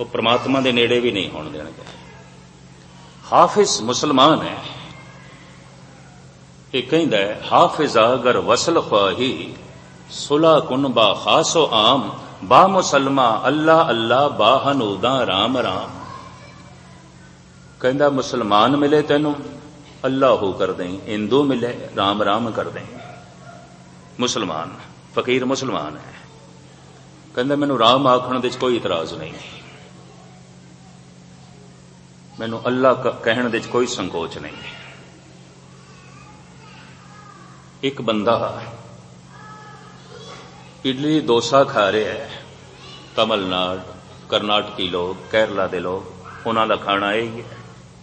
वो परमात्मा के नेड़े भी नहीं होने देंगे। हाफिज मुसलमान है, ये कहता है हाफिजा अगर वसल ख्वाही सुला कुन बा खासो आम बा मुसलमा अल्लाह अल्लाह बा हनूदा राम राम। कहता मुसलमान मिले तेनू अल्लाह हो कर दें, हिंदू मिले राम राम कर दें। मुसलमान फकीर मुसलमान है, कहता मैनू राम आखण दे कोई इतराज नहीं, मैनू अल्लाह कहण दे कोई संकोच नहीं। एक बंदा इडली डोसा खा रहा है, तमिलनाडु करनाटकी लोग केरला के लोग उन्हां दा खाना यही है,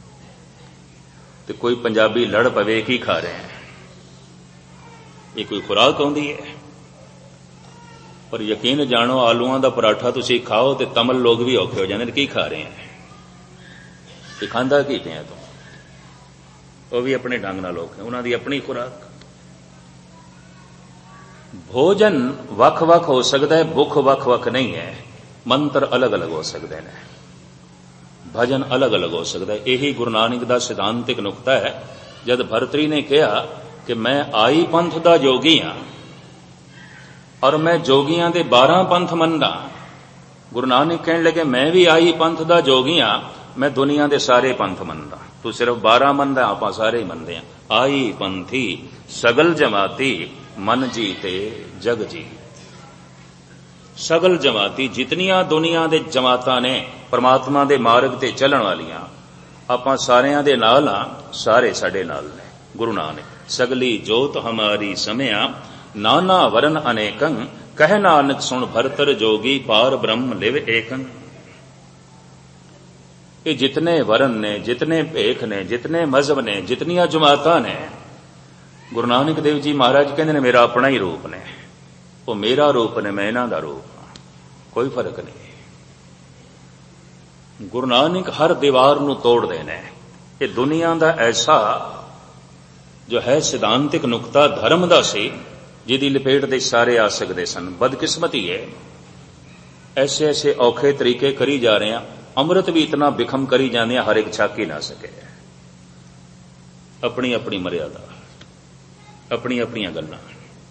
तो कोई पंजाबी लड़ पवे की खा रहे हैं, ये कोई खुराक आउंदी है। पर यकीन जानो आलूआं दा पराठा तुसीं खाओ तो तमिल लोग भी औखे हो जाते की खा रहे हैं, ये खांदा की पिया तू, वो भी अपने ढंग नाल लोग उन्हां दी अपनी खुराक। भोजन वख वख हो सकता है, भुख वख वख नहीं है, मंत्र अलग अलग हो सकते हैं, भजन अलग अलग हो सकता है। यही गुरु नानक का सिद्धांतिक नुकता है। जब भरतरी ने कहा कि मैं आई पंथ का जोगी हाँ और मैं जोगियां दे 12 पंथ मनदा, गुरु नानक कहने लगे मैं भी आई पंथ का जोगी हाँ, मैं दुनिया दे सारे पंथ मनदा, तू सिर्फ 12 मनदा, आप सारे ही मनदे हैं। आई पंथी सगल जमाती मन जीते जग जीत। सगल जमाती जितनियां दुनिया दे जमातां ने परमात्मा दे मार्ग ते चलण वालियां, आपां सारियां दे नाल हां, सारे साडे नाल ने। गुरु नानक सगली जोत हमारी समया नाना वरन अनेकं, कह नानक सुन भरतर जोगी पार ब्रह्म लिव एकं। ये जितने वरन ने, जितने भेख ने, जितने मजहब ने, जितनियां जमातां ने, गुरु नानक देव जी महाराज कहते ने मेरा अपना ही रूप ने, वो मेरा रूप ने, मैं इन्हां दा रूप हां, कोई फर्क नहीं। गुरु नानक हर दीवार नूं तोड़ देने। ये दुनिया दा ऐसा जो है सिद्धांतिक नुकता धर्म दा सी, जिहदी लपेट दे सारे आ सकते सन। बदकिस्मती है, ऐसे ऐसे औखे तरीके करी जा रहे हैं, अमृत भी इतना बिखम करी जाने, हर एक छक ही ना सके। अपनी अपनी मर्यादा, अपनी अपनी गल्लां,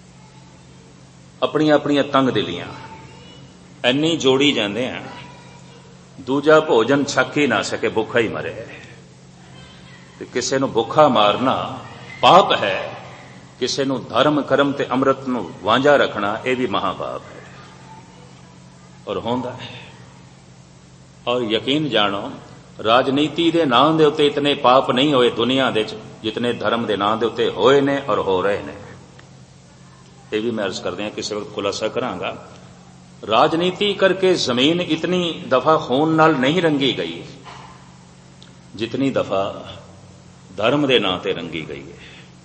अपनी अपनी तंग दिलियां इन्नी जोड़ी जाते हैं, दूजा भोजन छक ही ना सके, भुखा ही मरे। ते किसे नूं भुखा मारना पाप है, किसे नूं धर्म कर्म ते अमृत नूं वांझा रखना यह भी महापाप है और होंदा है। और यकीन जानो राजनीति के नाम दे उत्ते इतने पाप नहीं होए दुनिया दे जितने धर्म के नाम दे उत्ते होए ने और हो रहे ने। यह भी मैं अर्ज करदे हां, किसी वक्त खुलासा करांगा। राजनीति करके जमीन इतनी दफा खून नाल नहीं रंगी गई जितनी दफा धर्म के नाम ते रंगी गई है।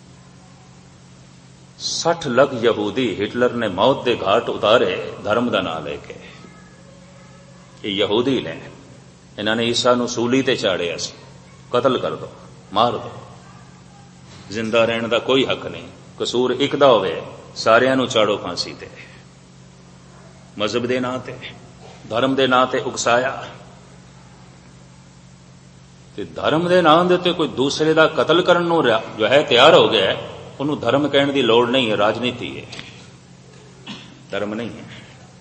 60 लाख यहूदी हिटलर ने मौत के घाट उतारे धर्म का नाम लेके। ये यहूदी ने, इन्होंने ईसा नूं सूली ते चाड़िया सी, कतल कर दो, मार दो, जिंदा रहने का कोई हक नहीं, कसूर एक दा होवे सारियां नूं चाड़ो फांसी ते। मजहब के नां ते, धर्म के नां ते उकसाया, ते धर्म के नाम दे उत्ते कोई दूसरे का कतल करन नूं जो है तैयार हो गया, उन्होंने धर्म कहने की लोड़ नहीं है, राजनीति है, धर्म नहीं है।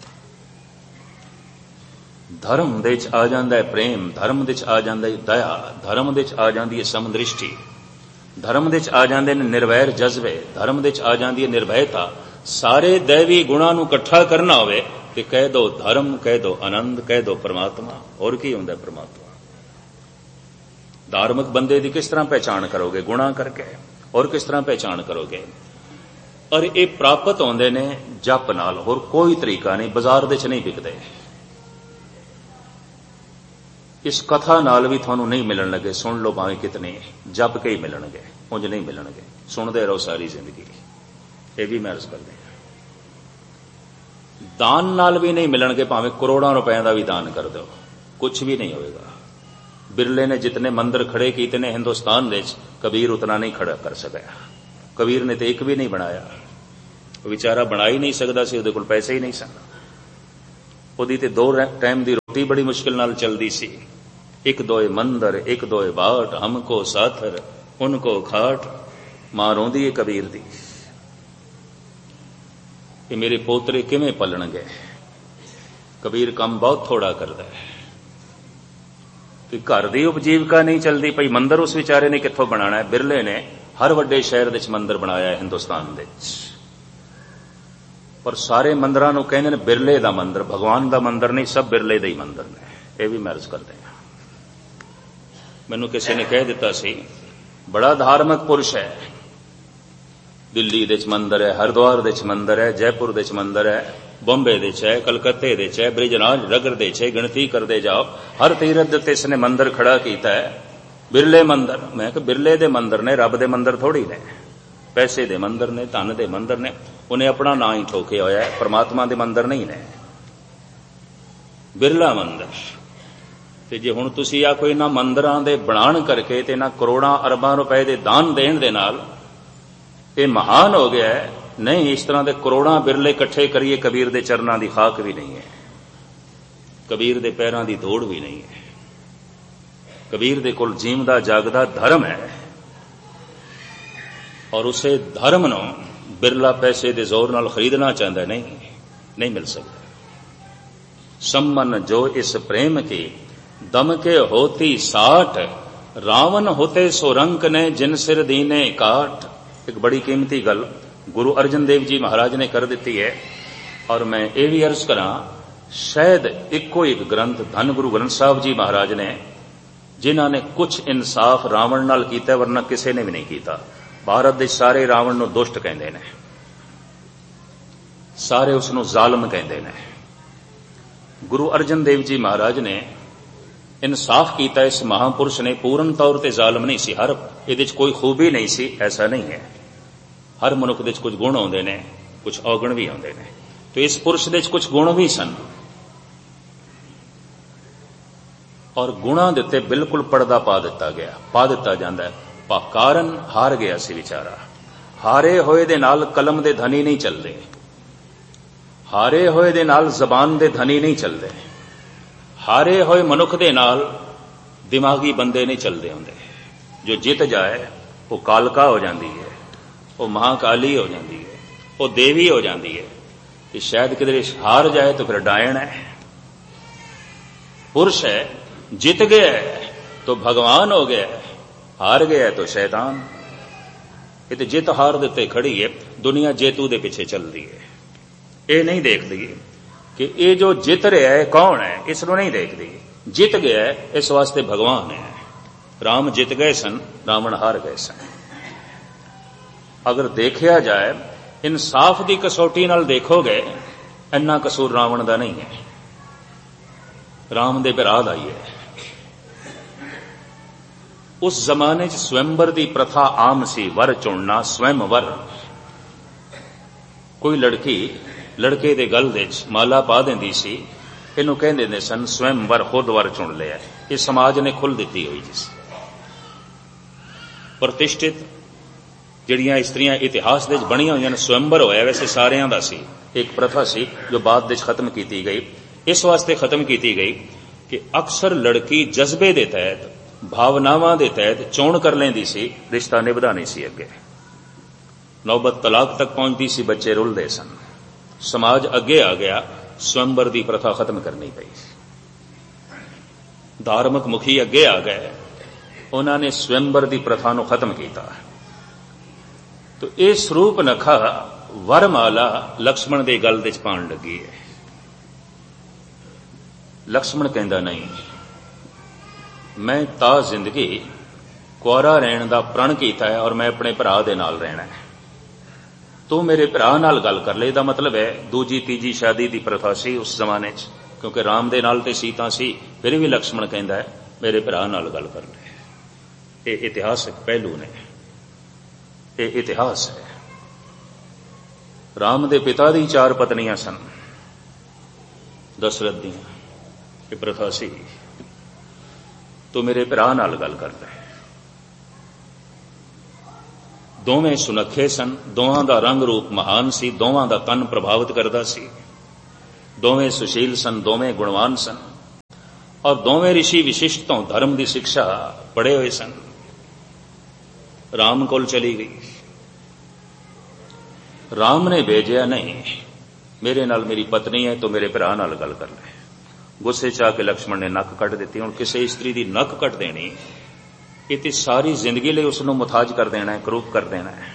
धर्म दे च आ जांदा है प्रेम, धर्म दे च आ जांदा है दया, धर्म दे च आ जांदी है समदृष्टि, धर्म दे च आ जांदे ने निर्वैर जज्बे, धर्म दे च आ जांदी है निर्भयता। सारे दैवी गुणां नूं इकट्ठा करना होवे ते कह दो धर्म, कह दो आनंद, कह दो परमात्मा। और की हुंदा परमात्मा? धार्मिक बंदे की किस तरह पहचान करोगे? गुणा करके। और किस तरह पहचान करोगे? और ये प्राप्त होंदे ने जप नाल, होर कोई तरीका नहीं, बाजार दे च नहीं बिकदे। इस कथा नाल भी थानू नहीं मिलन लगे, सुन लो भावें कितने, जप के ही मिलणगे, उंज नहीं मिलणगे, सुनते रहो सारी जिंदगी। ये भी मैं अर्ज कर दें, दान नाल भी नहीं मिलणगे, भावें करोड़ों रुपए का भी दान कर दो, कुछ भी नहीं होएगा। बिरले ने जितने मंदिर खड़े किए ने हिंदुस्तान में, कबीर उतना नहीं खड़ा कर सका। कबीर ने तो एक भी नहीं बनाया, बेचारा बना ही नहीं सकता सी, उहदे कोल पैसे ही नहीं सन, उहदी ते 2 टाइम की रोटी बड़ी मुश्किल नाल चलदी सी। एक दोए मंदर एक दोए बाट, हमको साथर उनको खाट, मां रोंदी है कबीर दी कि मेरे पोतरे किवें पलणगे। कबीर काम बहुत थोड़ा करदा है कि घर दी उपजीविका नहीं चलदी पई, मंदिर उस विचारे ने कित्थों बनाना है। बिरले ने हर वड्डे शहर विच मंदिर बनाया है हिंदुस्तान दे विच, पर सारे मंदिरां नूं कहंदे ने बिरले दा मंदिर, भगवान दा मंदिर नहीं, सब बिरले दे ही मंदिर ने। ये भी मैं अर्ज करदे हां। मैनूं किसी ने कह दिता सी बड़ा धार्मिक पुरुष है, दिल्ली दे च मंदिर है, हरिद्वार दे च मंदिर है, जयपुर दे च मंदिर है, बॉम्बे दे च है, कलकत्ते दे च है, ब्रिजनाज रगड़ दे च है, गिणती करदे जाओ, हर तीरथ ते इसने मंदिर खड़ा कीता है। बिरले मंदिर, मैं कहा बिरले दे मंदिर ने, रब दे मंदिर थोड़ी ने, पैसे दे मंदिर ने, धन दे मंदिर ने। उन्हें अपना नां ही ठोकिया होया है, परमात्मा दे मंदिर नहीं ने, बिरला मंदिर। ते जे हुण तुसीं आ कोई इन्हां मंदिरां दे बनाण करके ते इन्हां करोड़ां अरबां रुपए दे दान देण दे नाल ये महान हो गया है, नहीं, इस तरह दे करोड़ां बिरले इकट्ठे करिए, कबीर दे चरनां दी खाक भी नहीं है, कबीर दे पैरां दी दौड़ भी नहीं है। कबीर दे कोल जीवदा जागदा धर्म है, और उसे धर्म नूं बिरला पैसे दे जोर नाल खरीदना चाहता नहीं मिल सकता। सम्मन जो इस प्रेम की दम के होती साठ, रावण होते सो रंक ने जिन सिर दीने काट। एक बड़ी कीमती गल गुरु अर्जन देव जी महाराज ने कर दी है, और मैं ये भी अर्ज करा, शायद इको एक ग्रंथ धन गुरु ग्रंथ साहब जी महाराज ने, जिन्हां ने कुछ इंसाफ रावण नाल कीता, वरना किसी ने भी नहीं कीता। भारत दे सारे रावण नूं दुष्ट कहंदे ने, सारे उसनूं जालम कहंदे ने। गुरु अर्जन देव जी महाराज ने इंसाफ कीता, इस महापुरुष ने पूर्ण तौर ते जालम नहीं सी, हर इहदे च कोई खूबी नहीं सी, ऐसा नहीं है। हर मनुख दे च कुछ गुण आउंदे ने, कुछ औगण भी आउंदे ने, तो इस पुरुष दे च कुछ गुण भी सन, और गुणां दे उत्ते बिल्कुल पर्दा पा दिता जांदा है। कारण हार गया सी विचारा, हारे होए दे नाल कलम दे धनी नहीं चलदे, हारे होए दे नाल जबान दे धनी नहीं चलदे, हारे होए मनुख दे नाल दिमागी बंदे नहीं चलदे हुंदे। जो जित जाए वो कालका हो जाती है, वो महाकाली हो जाती है, वो देवी हो जाती है। कि शायद किधरे हार जाए तो फिर डायन है। पुरुष है, जित गया है तो भगवान हो गया है, हार गया है तो शैतान। ये तो जित हार देते खड़ी है, दुनिया जेतू दे पीछे चल रही है। ये नहीं देखती कि ये जो जित रहा है कौन है, इसको नहीं देखती। जित गया है इस वास्ते भगवान है। राम जित गए सन, रावण हार गए सन। अगर देखा जाए इंसाफ की कसौटी नाल देखोगे, इन्ना कसूर रावण का नहीं है, राम दे भरा दा ही है। उस जमाने च स्वयंवर की प्रथा आम सी, वर चुनना, स्वयंवर। कोई लड़की लड़के दे गल दे माला पा देंदी सी, इनू कहंदे सन स्वयंवर, खुद वर चुन लिया। ये समाज ने खुल दी हुई जिस प्रतिष्ठित जिहड़ियां इस्त्रियां इतिहास दे बणियां हुई स्वयंवर होया, वैसे सारियां दा सी। एक प्रथा सी जो बाद दे खत्म की गई। इस वास्ते खत्म की गई कि अक्सर लड़की जज्बे दे तहत, भावनावां दे तहत चोण कर लेंदी सी, रिश्ता निभदा नहीं सी। अगे नौबत तलाक तक पहुंचती सी, बच्चे रुलदे सन। समाज अगे आ गया, स्वयंवर की प्रथा खत्म करनी पई। धार्मिक मुखी अगे आ गए, उन्होंने स्वयंवर की प्रथा नूं खत्म किया। तो यह स्वरूप नखा वरमाला लक्ष्मण के गल दे पाण लगी है। लक्ष्मण कहंदा नहीं, मैं ता जिंदगी कुआरा रहण दा प्रण कीता है और मैं अपने भरा दे नाल रहना है। तू मेरे भरा नाल गल कर ले। दा मतलब है दूजी तीजी शादी की प्रथा सी उस जमाने च, क्योंकि राम दे नाल ते सीता सी, फिर भी लक्ष्मण कहंदा है मेरे भरा नाल गल कर ले। ये इतिहासक पहलू ने, ये इतिहास है। राम दे पिता दी 4 पत्नियां सन, दशरथ दी ये प्रथा सी। तो मेरे भरा नाल गल कर ले। दोवें सुनखे सन, दोवां दा रंग रूप महान सी, दोवां दा तन प्रभावित करदा सी, दोवें सुशील सन, दोवें गुणवान सन। ਔਰ ਦੋਵੇਂ ਰਿਸ਼ੀ ਵਿਸ਼ਿਸ਼ਟ ਤੋਂ ਧਰਮ ਦੀ ਸਿੱਖਿਆ ਪੜ੍ਹੇ ਹੋਏ ਸਨ। ਰਾਮ ਕੋਲ ਚਲੀ ਗਈ। ਰਾਮ ਨੇ ਭੇਜਿਆ, ਨਹੀਂ, ਮੇਰੇ ਨਾਲ ਮੇਰੀ ਪਤਨੀ ਹੈ, ਤੂੰ ਮੇਰੇ ਭਰਾ ਨਾਲ ਗੱਲ ਕਰ ਲੈ। ਗੁੱਸੇ ਚ ਆ ਕੇ ਲਕਸ਼ਮਣ ਨੇ ਨੱਕ ਕੱਟ ਦਿੱਤੀ। ਹੁਣ ਕਿਸੇ ਇਸਤਰੀ ਦੀ ਨੱਕ ਕੱਟ ਦੇਣੀ, ਇਹ ਤੇ ਸਾਰੀ ਜ਼ਿੰਦਗੀ ਲਈ ਉਸ ਨੂੰ ਮੁਤਾਜ ਕਰ ਦੇਣਾ ਹੈ, ਕਰੂਪ ਕਰ ਦੇਣਾ ਹੈ।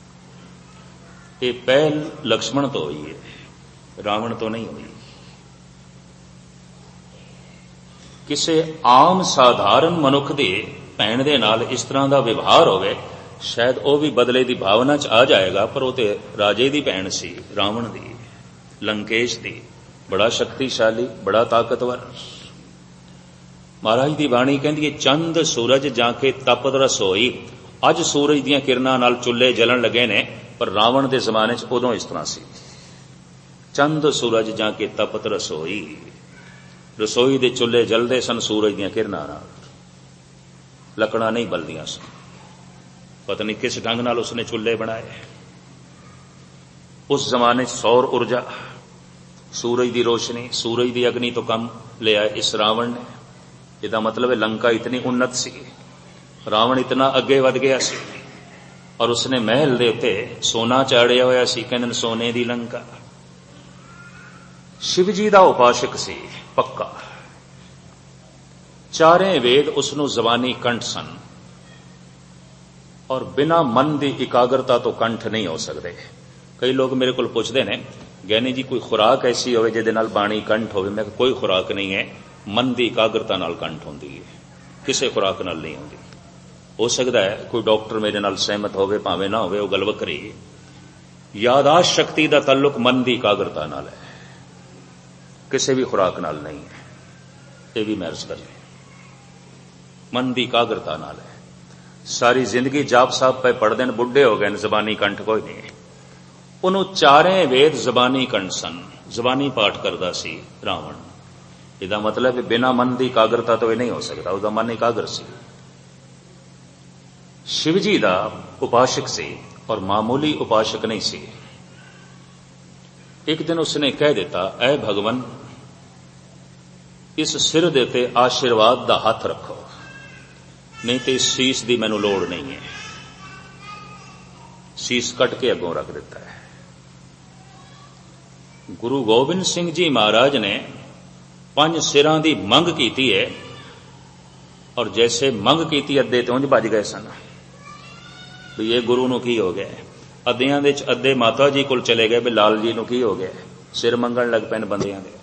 ਇਹ ਪਹਿਲ ਲਕਸ਼ਮਣ ਤੋਂ ਹੋਈ ਹੈ, ਰਾਵਣ ਤੋਂ ਨਹੀਂ ਹੋਈ। ਕਿਸੇ ਆਮ ਸਾਧਾਰਨ ਮਨੁੱਖ ਦੀ ਭੈਣ ਦੇ ਨਾਲ ਇਸ ਤਰ੍ਹਾਂ ਦਾ ਵਿਵਹਾਰ ਹੋਵੇ, ਸ਼ਾਇਦ ਉਹ ਵੀ ਬਦਲੇ ਦੀ ਭਾਵਨਾ ਚ ਆ ਜਾਏਗਾ, ਪਰ ਉਹ ਤੇ ਰਾਜੇ ਦੀ ਭੈਣ ਸੀ, ਰਾਵਣ ਦੀ, ਲੰਕੇਸ਼ ਦੀ, ਬੜਾ ਸ਼ਕਤੀਸ਼ਾਲੀ, ਬੜਾ ਤਾਕਤਵਰ। ਮਹਾਰਾਜ ਦੀ ਬਾਣੀ ਕਹਿੰਦੀ ਹੈ, ਚੰਦ ਸੂਰਜ ਜਾਂ ਕੇ ਤਪਤ ਰਸੋਈ। ਅੱਜ ਸੂਰਜ ਦੀਆਂ ਕਿਰਨਾਂ ਨਾਲ ਚੁੱਲ੍ਹੇ ਜਲਣ ਲੱਗੇ ਨੇ, ਪਰ ਰਾਵਣ ਦੇ ਜ਼ਮਾਨੇ 'ਚ ਉਦੋਂ ਇਸ ਤਰ੍ਹਾਂ ਸੀ। ਚੰਦ ਸੂਰਜ ਜਾਂ ਕੇ ਤਪਤ ਰਸੋਈ, ਰਸੋਈ ਦੇ ਚੁੱਲ੍ਹੇ ਜਲਦੇ ਸਨ ਸੂਰਜ ਦੀਆਂ ਕਿਰਨਾਂ ਨਾਲ, ਲੱਕੜਾਂ ਨਹੀਂ ਬਲਦੀਆਂ ਸਨ। ਪਤਾ ਨਹੀਂ ਕਿਸ ਢੰਗ ਨਾਲ ਉਸਨੇ ਚੁੱਲ੍ਹੇ ਬਣਾਏ। ਉਸ ਜ਼ਮਾਨੇ 'ਚ ਸੌਰ ਊਰਜਾ, ਸੂਰਜ ਦੀ ਰੋਸ਼ਨੀ, ਸੂਰਜ ਦੀ ਅਗਨੀ ਤੋਂ ਕੰਮ ਲਿਆ ਇਸ ਰਾਵਣ ਨੇ। ਇਹਦਾ ਮਤਲਬ ਹੈ ਲੰਕਾ ਇਤਨੀ ਉન્નਤ ਸੀ, ਰਾਵਣ ਇਤਨਾ ਅੱਗੇ ਵਧ ਗਿਆ ਸੀ, ਔਰ ਉਸਨੇ ਮਹਿਲ ਦੇ ਉੱਤੇ ਸੋਨਾ ਚਾੜਿਆ ਹੋਇਆ ਸੀ, ਕਹਿੰਦੇ ਸੋਨੇ ਦੀ ਲੰਕਾ। ਸ਼ਿਵ ਜੀ ਦਾ ਉਪਾਸ਼ਕ ਸੀ ਪੱਕਾ। ਚਾਰੇ ਵੇਦ ਉਸ ਨੂੰ ਜ਼ਬਾਨੀ ਕੰਠ ਸਨ, ਔਰ ਬਿਨਾਂ ਮਨ ਦੀ ਇਕਾਗਰਤਾ ਤੋਂ ਕੰਠ ਨਹੀਂ ਹੋ ਸਕਦੇ। ਕਈ ਲੋਕ ਮੇਰੇ ਕੋਲ ਪੁੱਛਦੇ ਨੇ, ਗਿਆਨੀ ਜੀ ਕੋਈ ਖੁਰਾਕ ਐਸੀ ਹੋਵੇ ਜਿਹਦੇ ਨਾਲ ਬਾਣੀ ਕੰਠ ਹੋਵੇ? ਮੈਂ ਕਿਹਾ ਕੋਈ ਖੁਰਾਕ ਨਹੀਂ ਹੈ, ਮਨ ਦੀ ਇਕਾਗਰਤਾ ਨਾਲ ਕੰਠ ਹੁੰਦੀ ਹੈ, ਕਿਸੇ ਖੁਰਾਕ ਨਾਲ ਨਹੀਂ ਹੁੰਦੀ। ਹੋ ਸਕਦਾ ਹੈ ਕੋਈ ਡਾਕਟਰ ਮੇਰੇ ਨਾਲ ਸਹਿਮਤ ਹੋਵੇ, ਭਾਵੇਂ ਨਾ ਹੋਵੇ, ਉਹ ਗੱਲ ਵੱਖਰੀ। ਯਾਦਾਸ਼ਤ ਸ਼ਕਤੀ ਦਾ ਤਾਲੁਕ ਮਨ ਦੀ ਇਕਾਗਰਤਾ ਨਾਲ ਹੈ, ਕਿਸੇ ਵੀ ਖੁਰਾਕ ਨਾਲ ਨਹੀਂ ਹੈ। ਇਹ ਵੀ ਮਹਿਰਜ ਕਰ ਲਈ, ਮਨ ਦੀ ਇਕਾਗਰਤਾ ਨਾਲ ਹੈ। ਸਾਰੀ ਜ਼ਿੰਦਗੀ ਜਾਪ ਸਾਹਿਬ ਪਏ ਪੜ੍ਹਦੇ ਨੇ, ਬੁੱਢੇ ਹੋ ਗਏ ਨੇ, ਜ਼ਬਾਨੀ ਕੰਠ ਕੋਈ ਨਹੀਂ। ਉਹਨੂੰ ਚਾਰੇ ਵੇਦ ਜ਼ਬਾਨੀ ਕੰਠ ਸਨ, ਜ਼ਬਾਨੀ ਪਾਠ ਕਰਦਾ ਸੀ ਰਾਵਣ। ਇਹਦਾ ਮਤਲਬ ਹੈ ਬਿਨਾਂ ਮਨ ਦੀ ਇਕਾਗਰਤਾ ਤੋਂ ਇਹ ਨਹੀਂ ਹੋ ਸਕਦਾ, ਉਹਦਾ ਮਨ ਇਕਾਗਰ ਸੀ। ਸ਼ਿਵ ਜੀ ਦਾ ਉਪਾਸ਼ਕ ਸੀ, ਔਰ ਮਾਮੂਲੀ ਉਪਾਸ਼ਕ ਨਹੀਂ ਸੀ। ਇੱਕ ਦਿਨ ਉਸਨੇ ਕਹਿ ਦਿੱਤਾ, ਐ ਭਗਵਾਨ, ਇਸ ਸਿਰ ਦੇ ਤੇ ਆਸ਼ੀਰਵਾਦ ਦਾ ਹੱਥ ਰੱਖੋ, ਨਹੀਂ ਤੇ ਇਸ ਸੀਸ ਦੀ ਮੈਨੂੰ ਲੋੜ ਨਹੀਂ ਹੈ। ਸੀਸ ਕੱਟ ਕੇ ਅੱਗੋਂ ਰੱਖ ਦਿੱਤਾ ਹੈ। ਗੁਰੂ ਗੋਬਿੰਦ ਸਿੰਘ ਜੀ ਮਹਾਰਾਜ ਨੇ 5 ਸਿਰਾਂ ਦੀ ਮੰਗ ਕੀਤੀ ਹੈ, ਔਰ ਜੈਸੇ ਮੰਗ ਕੀਤੀ ਅੱਧੇ ਤੇ ਉਂਝ ਭੱਜ ਗਏ ਸਨ ਵੀ ਇਹ ਗੁਰੂ ਨੂੰ ਕੀ ਹੋ ਗਿਆ। ਅੱਧਿਆਂ ਦੇ ਚ ਅੱਧੇ ਮਾਤਾ ਜੀ ਕੋਲ ਚਲੇ ਗਏ ਵੀ ਲਾਲ ਜੀ ਨੂੰ ਕੀ ਹੋ ਗਿਆ, ਸਿਰ ਮੰਗਣ ਲੱਗ ਪੈਣ ਬੰਦਿਆਂ ਦੇ।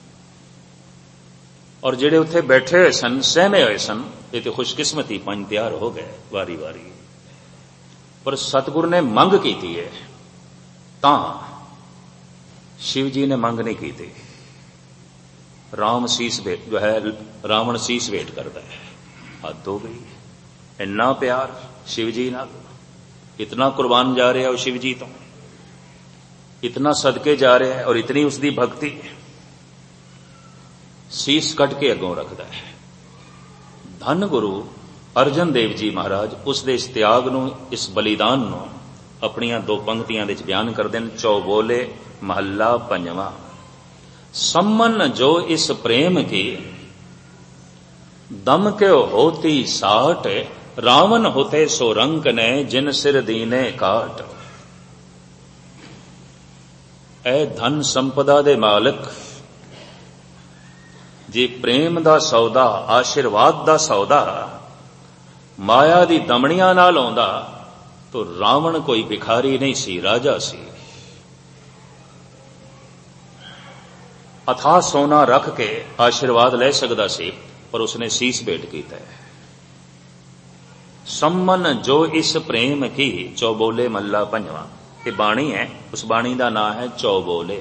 ਔਰ ਜਿਹੜੇ ਉੱਥੇ ਬੈਠੇ ਹੋਏ ਸਨ, ਸਹਿਮੇ ਹੋਏ ਸਨ, ਇਹ ਤੇ ਖੁਸ਼ਕਿਸਮਤੀ 5 ਤਿਆਰ ਹੋ ਗਏ ਵਾਰੀ ਵਾਰੀ। ਪਰ ਸਤਿਗੁਰ ਨੇ ਮੰਗ ਕੀਤੀ ਹੈ, ਤਾਂ शिव जी ने मंग नहीं की थी। राम शीस भेट जो है, रावण शीस भेट करता है, हद हो गई। इन्ना प्यार शिव जी नाल, इतना कुर्बान जा रहा है शिव जी तो, इतना सदके जा रहा है, और इतनी उसकी भक्ति। शीस कट के अगों रखता है। धन गुरु अर्जन देव जी महाराज उस दे इस त्याग नूं, इस बलिदान नूं अपनियां 2 पंक्तियां दे बयान करदे ने। चौबोले महला 5वां, सम्मन जो इस प्रेम की, दम के होती साठ, रावण होते सो रंक ने, जिन सिर दीने काट। ऐ धन संपदा दे मालिक, जे प्रेम दा सौदा, आशीर्वाद दा सौदा माया दी दमड़ियां नाल आउंदा, तो रावण कोई भिखारी नहीं सी, राजा सी। अथाह सोना रख के आशीर्वाद ले सकता सी, पर उसने शीस भेंट किया है। सम्मन जो इस प्रेम की, चौबोले महला 5वां, ये बाणी है, उस बाणी का नाम है चौबोले।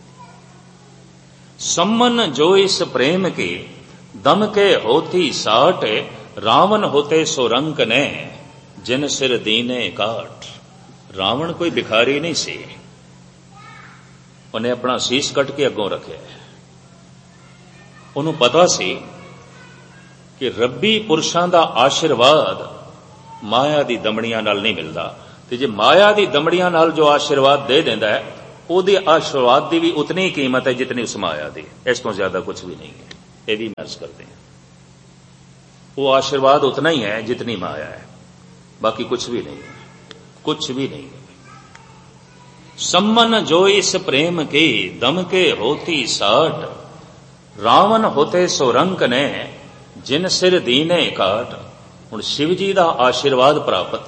सम्मन जो इस प्रेम की, दम के होती साठ, रावण होते सो रंक ने, जिन सिर दीने काट। रावण कोई भिखारी नहीं सी, उन्हें अपना शीस कट के अगों रखे। उन्होंने पता सी कि रब्बी पुरुषां दा आशीर्वाद माया दी दमड़ियां नाल नहीं मिलता, ते जे माया दी दमड़ियां नाल जो आशीर्वाद दे देंदा है, ओहदे आशीर्वाद दी भी उतनी कीमत है जितनी उस माया दी, इस तो ज्यादा कुछ भी नहीं है। ये भी महर्ज करते हैं। वो आशीर्वाद उतना ही है जितनी माया है, बाकी कुछ भी नहीं है, कुछ भी नहीं है। सम्मन जो इस प्रेम की दम के होती साठ, रावण होते सो रंक ने जिन सिर दीने काट। हुण शिव जी दा आशीर्वाद प्राप्त,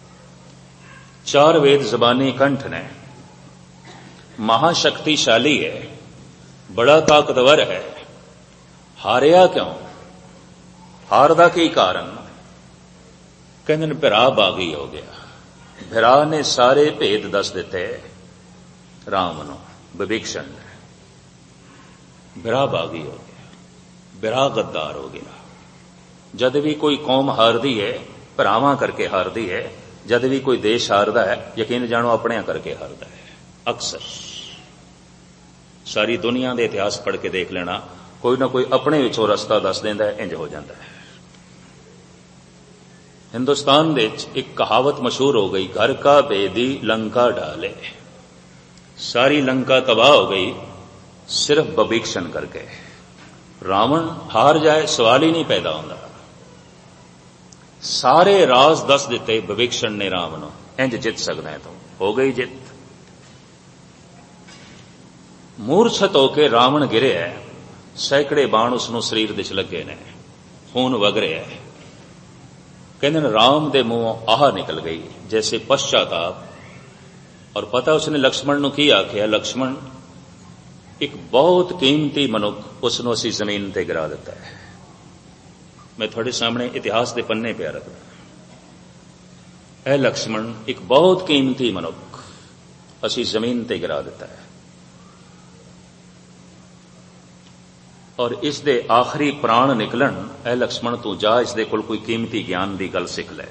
4 वेद जबानी कंठ ने, महाशक्तिशाली है, बड़ा ताकतवर है, हारिया क्यों? हारदा की कारण? कहंदे भिरा बागी हो गया। भिरा ने सारे भेद दस दिते राम नूं, विभीषण ने। भिरा बागी हो गया, भिरा गद्दार हो गया। जद भी कोई कौम हारदी है भरावां करके हारदी है, जद भी कोई देश हारदा है यकीन जानो अपने करके हारदा है। अक्सर सारी दुनिया के इतिहास पढ़ के देख लेना, कोई ना कोई अपने विचों रस्ता दस देंदा है, इंज हो जाता है। हिंदुस्तान दे एक कहावत मशहूर हो गई, घर का बेदी लंका डाले। सारी लंका तबाह हो गई सिर्फ विभीषण करके। रावण हार जाए सवाल ही नहीं पैदा होता। सारे राज दस दिते विभीषण ने राम नूं, इंज जित सकदा है, तो हो गई जित। मूर्छत होके रावण गिरे है, सैकड़े बाण उसनूं शरीर विच लगे ने, खून वग रहा है। कहते हैं राम दे मुंहों आह निकल गई जैसे पश्चाताप। और पता उसने लक्ष्मण नूं की आख्या, लक्ष्मण एक बहुत कीमती मनुख उसनूं असीं जमीन ते गिरा दिता है। मैं थोड़े सामने इतिहास के पन्ने पे रखदा, ऐ लक्ष्मण एक बहुत कीमती मनुख असीं जमीन ते गिरा दिता है, और इस दे आखिरी प्राण निकलन, ऐ लक्ष्मण तू जा इस दे कोल कोई कीमती ज्ञान की गल सिख लै।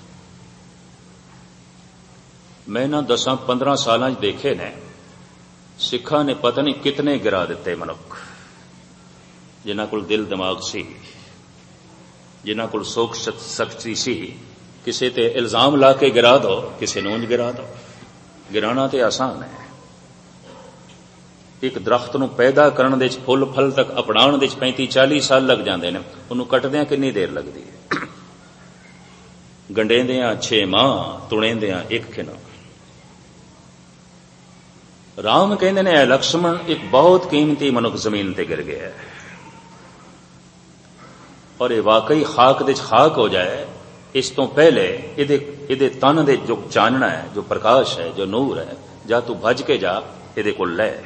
मैं ना 10-15 साल देखे ने, सिखा ने पता नहीं कितने गिरा दिते मनुख, जिन्हां कोल दिल दिमाग सी, जिन्हां कोल सोच शक्ति सी। किसी ते इल्जाम ला के गिरा दो, किसी नूं गिरा दो। गिराना ते आसान है। एक दरख्त नूं पैदा करन दे फुल फल तक अपनाउण दे 35-40 साल लग जाते हैं, उन्होंने कटदियां कितनी देर लगती है? गंडेंदियां 6 माह, तुणेंदियां 1 खिन। राम कहते ने लक्ष्मण एक बहुत कीमती मनुख जमीन ते गिर गया है, और ये वाकई खाक दे खाक हो जाए इस तो पहले इहदे तन दे जो चानना है, जो प्रकाश है, जो नूर है, जा तू भज के जा इहदे कोल लै।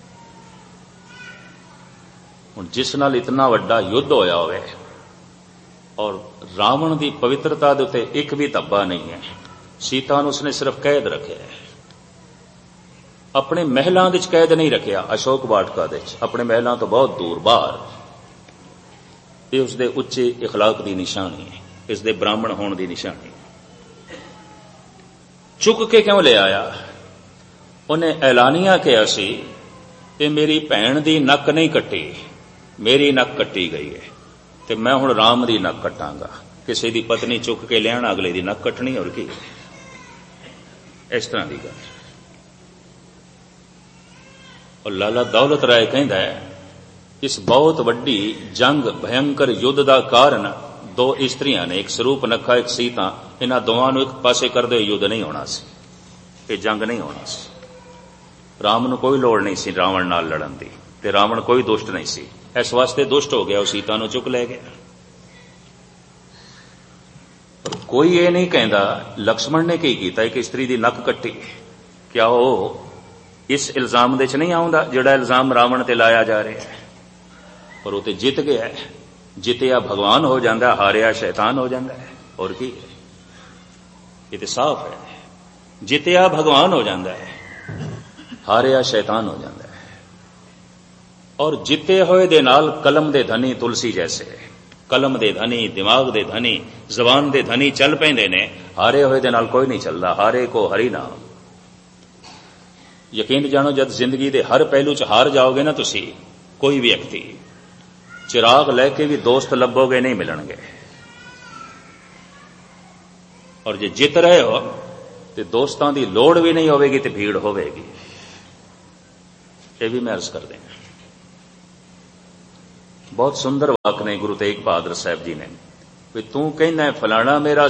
हुण जिस नाल इतना वड्डा युद्ध होया होवे और रावण की पवित्रता दे उत्ते एक भी धब्बा नहीं है, सीता नूं उसने सिर्फ कैद रखे है, अपने महलों विच कैद नहीं रखिया, अशोक वाटिका दे अपने महलों तो बहुत दूर बाहर। ये उसदे उच्चे इखलाक की निशानी है, इसदे ब्राह्मण होने की निशानी। चुक के क्यों ले आया? उन्हें ऐलानिया कहा सी कि मेरी भैन की नक नहीं कट्टी, मेरी नक कट्टी गई है, तो मैं हुण राम की नक कटांगा। किसी की पत्नी चुक के लियाना, अगले की नक कटनी, और की इस तरह की गल। और लाला दौलत राय कहता है इस बहुत वड्डी जंग भयंकर युद्ध का कारण 2 इस्त्रियां ने, एक स्वरूप नखा एक सीता, इन्हां दोवां नूं एक पासे कर दे युद्ध नहीं होना सी, ये जंग नहीं होना सी। राम नूं कोई लोड़ नहीं सी रावण नाल लड़न दी, ते रावण कोई दुष्ट नहीं सी, इस वास्ते दुष्ट हो गया, वो सीता नूं चुक ले गया। पर कोई ये नहीं कहता लक्ष्मण ने की कीता, एक स्त्री दी नक कट्टी, क्या वो इस इल्जाम दे च नहीं आउंदा जिहड़ा इल्जाम रावण ते लाया जा रहा है? पर वो तो जित गया है, जितया भगवान हो जाता, हारिया शैतान हो जाता है, और की है? ये तो साफ है, जितया भगवान हो जाता है, हारिया शैतान हो जाता है। और जिते होए दे नाल कलम दे धनी तुलसी जैसे, कलम दे धनी, दिमाग दे धनी, जबान दे धनी चल पैंदे ने, हारे होए दे नाल कोई नहीं चलता। हारे को हरि नाम। यकीन जानो जब जिंदगी दे हर पहलू च हार जाओगे ना तुसी, कोई व्यक्ति चिराग लैके भी दोस्त लभोगे नहीं मिलणगे, और जे जित रहे हो तो दोस्तों की लोड़ भी नहीं होगी, तो भीड़ होगी। ये भी मैं अर्ज कर दें बहुत सुंदर वाक ने गुरु तेग बहादुर साहब जी ने, भी तू कहना फलाना मेरा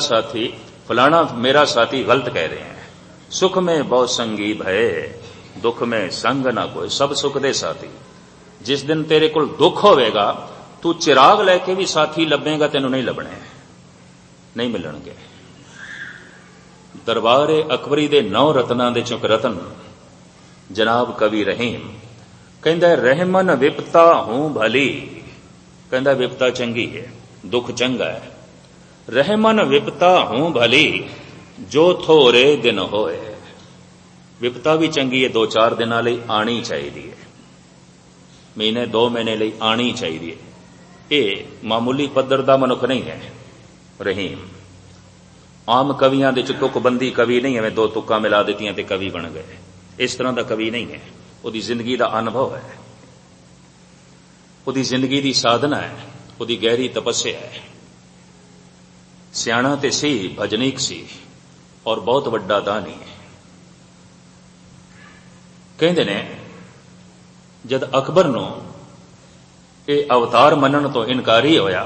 साथी गलत कह रहे हैं। सुख में बहुत संगी भय, दुख में संग ना कोई, सब सुख दे साथी। जिस दिन तेरे कोल दुख होवेगा तू चिराग लैके भी साथी लभेगा, तेनों नहीं लभने, नहीं मिलणगे। दरबारे अकबरी दे 9 रत्नां दे चों रतन जनाब कवि रहीम कहंदा रहमन विपता हूं भली, कहंदा विपता चंगी है, दुख चंगा है। रहमन विपता हूं भली, जो थोरे दिन होए। विपता भी चंगी है, 2-4 दिनां लई आनी चाहिए, महीने 2 महीने लई आनी चाहिए। ये मामूली पद्धर दा मनुख नहीं है रहीम। आम कवियां दे च तुकबंदी कवि नहीं है, 2 तुक्कां मिला दित्तियां ते कवि बन गए, इस तरह दा कवि नहीं है। उहदी जिंदगी दा अनुभव है, उहदी जिंदगी दी साधना है, उहदी गहरी तपस्या है। सियाणा ते सी, भजनीक सी और बहुत वड्डा दानी है। कहंदे ने जद अकबर नूं ये अवतार मनण तो इनकारी होया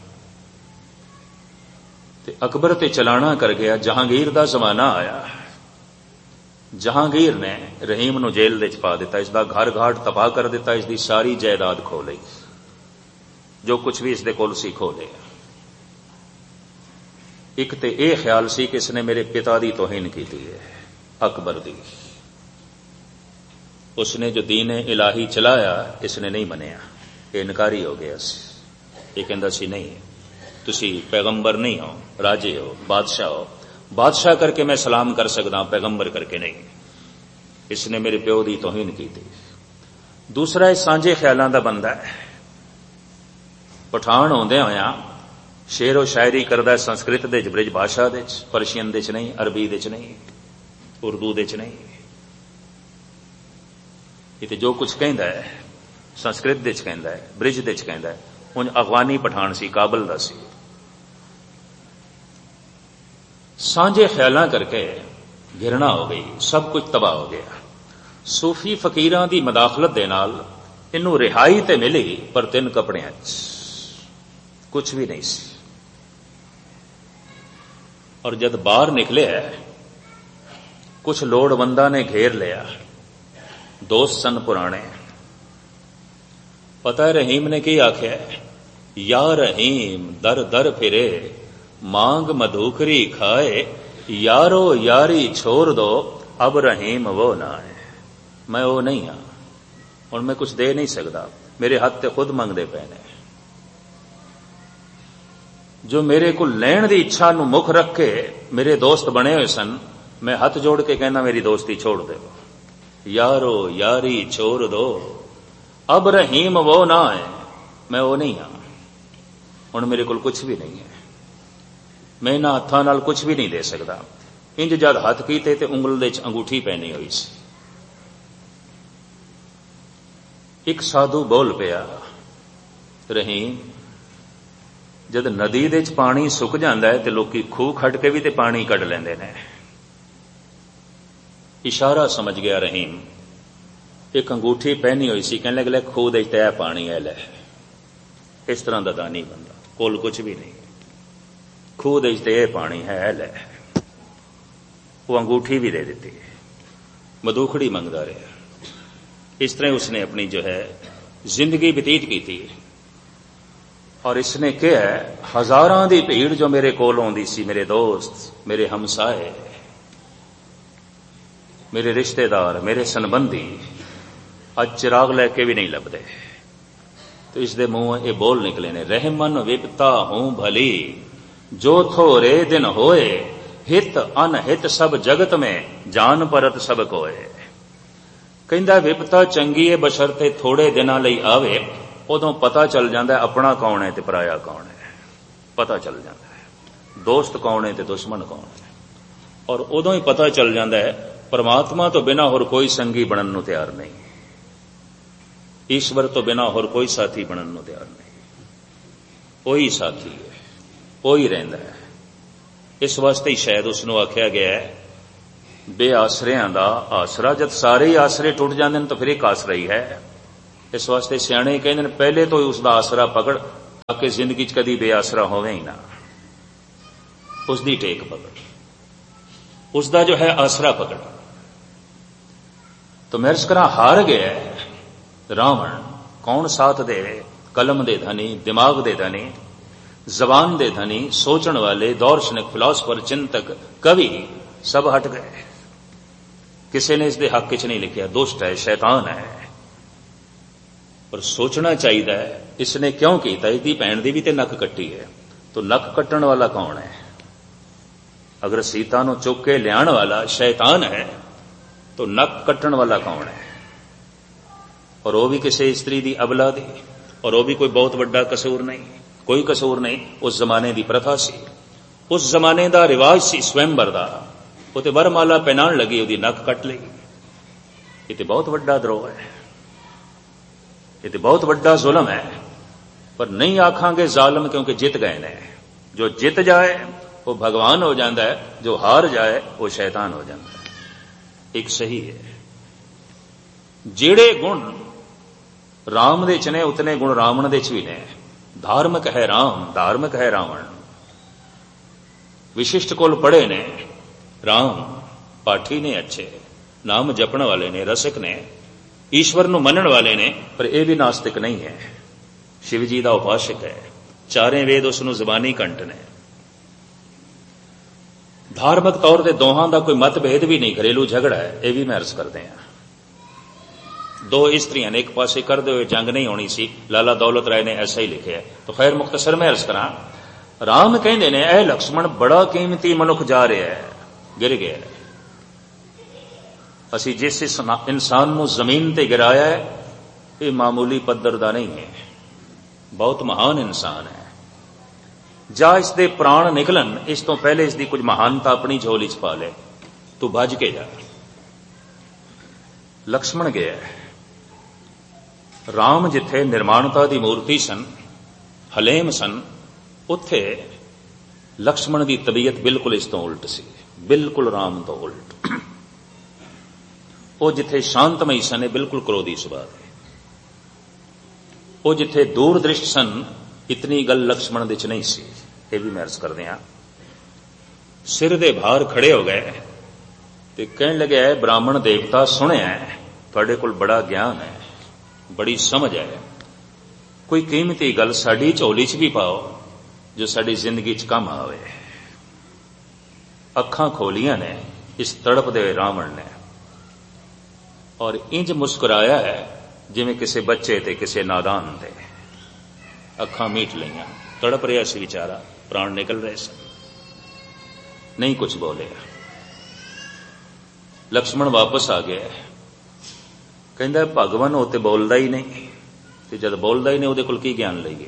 ते अकबर ते चलाना कर गया। जहांगीर दा जमाना आया, जहांगीर ने रहीम नूं जेल दे च पा दिता, इसदा घर घाट तबाह कर दिता, इसदी सारी जायदाद खो लई, जो कुछ भी इसदे कोल सी खो लिया। एक ते यह ख्याल सी कि इसने मेरे पिता की तोहीन की है, अकबर दी। उसने जो दीन इलाही चलाया इसने नहीं मनिया, ये इनकारी हो गया। ये कहंदा सी नहीं, तुसी पैगंबर नहीं हो, राजे हो, बादशाह हो, बादशाह करके मैं सलाम कर सकदा, पैगंबर करके नहीं। इसने मेरे प्यो की तोहीन की थी। दूसरा इस सांझे ख्यालों का बंदा है। पठान होंदे होया शेरो शायरी करदा संस्कृत दे ब्रिज भाषा दे, पर्शियन दे च नहीं, अरबी दे च नहीं, उर्दू दे च नहीं। ये जो कुछ कहंदा है संस्कृत दे च कहंदा है, ब्रिज दे च कहंदा है। उन अफगानी पठान सी, काबल दा सी। सांझे ख्यालां करके घिरना हो गई, सब कुछ तबाह हो गया। सूफी फकीरां दी मदाखलत दे नाल इनू रिहाई ते मिली, पर 3 कपड़ियां कुछ भी नहीं सी। और जद बाहर निकले कुछ लोड़वंदा ने घेर लिया, दोस्त सन पुराने। पता है रहीम ने की आख्या, या रहीम दर दर फिरे, मांग मधुकरी खाए, यारो यारी छोड़ दो, अब रहीम वो ना है। मैं वो नहीं हाँ, और मैं कुछ दे नहीं सकता, मेरे हाथ ते खुद मंगदे पे ने। जो मेरे को लैण दी इच्छा नूं मुख रख के मेरे दोस्त बने हुए सन, मैं हाथ जोड़ के कहना मेरी दोस्ती छोड़ दो, यारो यारी छोड़ दो, अब रहीम वो ना है, मैं वो नहीं हाँ। हुण मेरे को कुछ भी नहीं है, मैं इन्हां हत्थां नाल कुछ भी नहीं दे सकता। इंज जद हथ कीते ते उंगल दे च अंगूठी पहनी हुई सी। एक साधु बोल पिया, रहीम जद नदी दे च पानी सुक जांदा है ते लोकी खूह खड़ के भी ते पानी कढ लैंदे ने। इशारा समझ गया रहीम। एक अंगूठी पहनी हुई सी, कहने लगे खूह दे तै पानी है लै। इस तरह दा दानी बंदा, कोल कुछ भी नहीं, खूह दे ते पानी है लै। वो अंगूठी भी दे दी, मधुखड़ी मंगदा रहा। इस तरह उसने अपनी जो है जिंदगी व्यतीत की थी। और इसने कहा, हजारां दी भीड़ जो मेरे कोल आउंदी सी, मेरे दोस्त, मेरे हमसाए, मेरे रिश्तेदार, मेरे संबंधी, अज चिराग लैके भी नहीं लभदे। तो इसदे मुंह ये बोल निकले ने, रहमन विपता हूं भली, जो थोरे दिन होए, हित अनहित सब जगत में, जान परत सब कोए। कहंदा विपता चंगी है बशर्ते थोड़े दिनां लई आवे, उदों पता चल जाता है अपना कौन है ते पराया कौन है, पता चल जाता है दोस्त कौन है ते दुश्मन कौन है। और उदों ही पता चल जाता है परमात्मा तो बिना होर कोई संगी बनन नूं तैयार नहीं, ईश्वर तो बिना होर कोई साथी बनन नूं तैयार नहीं। वही साथी है, वही रहिंदा है। इस वास्ते ही शायद उसनूं आख्या गया है, बेआसरियां दा आसरा। जब सारे ही आसरे टुट जाते हैं तो फिर एक आसरा ही है। इस वास्ते सियाणे कहते हैं पहले तो ही उसका आसरा पकड़ ताकि जिंदगी च कदी बेआसरा होवे ही ना। उसकी टेक पकड़, उसका जो है आसरा पकड़। तो मैं अर्ज करा हार गया रावण। कौन साथ दे? कलम दे धनी, दिमाग दे धनी, जबान दे धनी, सोचण वाले, दार्शनिक, फिलासफर, चिंतक, कवि सब हट गए। किसी ने इसके हक च नहीं लिखिया दुष्ट है, शैतान है। पर सोचना चाहिए इसने क्यों किया। इसकी भैन की भी तो नक कट्टी है, तो नक कट्टण वाला कौन है? अगर सीता नूं चुक के लियाण वाला शैतान है तो नक कट्टण वाला कौन है? और वह भी किसी स्त्री की अबला दी, और वह भी कोई बहुत बड़ा कसूर नहीं, कोई कसूर नहीं। उस जमाने की प्रथा सी, उस जमाने का रिवाज सी स्वयंवर का। वो तो वरमाला पहनाण लगी, उसकी नक कट ली। ये तो बहुत बड़ा द्रोह है, ये तो बहुत बड़ा जुल्म है। पर नहीं आखांगे जालिम, क्योंकि जित गए ने। जो जित जाए वो भगवान हो जाता है, जो हार जाए वो शैतान हो जाता है। एक सही है। जेड़े गुण राम दे च ने उतने गुण रावण दे च भी ने। धार्मिक है राम, धार्मिक है रावण। विशिष्ट कुल पढ़े ने राम, पाठी ने अच्छे, नाम जपण वाले ने, रसिक ने, ईश्वर नूं मनण वाले ने। पर यह भी नास्तिक नहीं है, शिव जी का उपासक है। चारे वेद उसनूं जबानी कंठ ने। धार्मिक तौर पर दोहां का कोई मतभेद भी नहीं, घरेलू झगड़ा है। यह भी मैं अर्ज करते हैं। दो इस्त्रियां ने एक पासे करते हुए जंग नहीं होनी सी, लाला दौलत राय ने ऐसा ही लिखे है। तो खैर मुख्तसर में अर्ज करा, राम कहते ने ऐ लक्ष्मण बड़ा कीमती मनुख जा रहा है, गिर गया। असी जिस इंसान नूं जमीन ते गिराया है ये मामूली पद्धर दा नहीं है, बहुत महान इंसान है। जा इसके प्राण निकलन इस तो पहले इसकी कुछ महानता अपनी झोली च पा ले, तू भज के जा। लक्ष्मण गया। राम जिथे निर्माणता की मूर्ति सन, हलेम सन, उत्थे लक्ष्मण की तबीयत बिल्कुल इस तो उल्ट सी, बिल्कुल राम तो उल्ट। वो जिथे शांतमई सन बिल्कुल क्रोधी सुभाव है। वो जिथे दूरदृष्ट सन इतनी गल लक्ष्मण दे च नहीं सी। ये भी मैं अर्ज कर दिया। सिर दे भार खड़े हो गए ते कहने लगे ब्राह्मण देवता सुनिया तुहाडे कोल बड़ा ज्ञान है, बड़ी समझ है, कोई कीमती गल साडी झोली च भी पाओ जो साडी जिंदगी च काम आवे। अखां खोलियां ने इस तड़पदे रावण ने, और इंज मुस्कुराया है जिवें किसी बच्चे ते किसी नादान ते। अखां मीट लईयां, तड़प रहा सी बेचारा, प्राण निकल रहे सन, नहीं कुछ बोले। लक्ष्मण वापस आ गया, कहंदा भगवान वो तो बोलता ही नहीं, ते जब बोलता ही नहीं उहदे कोल की ज्ञान लईए।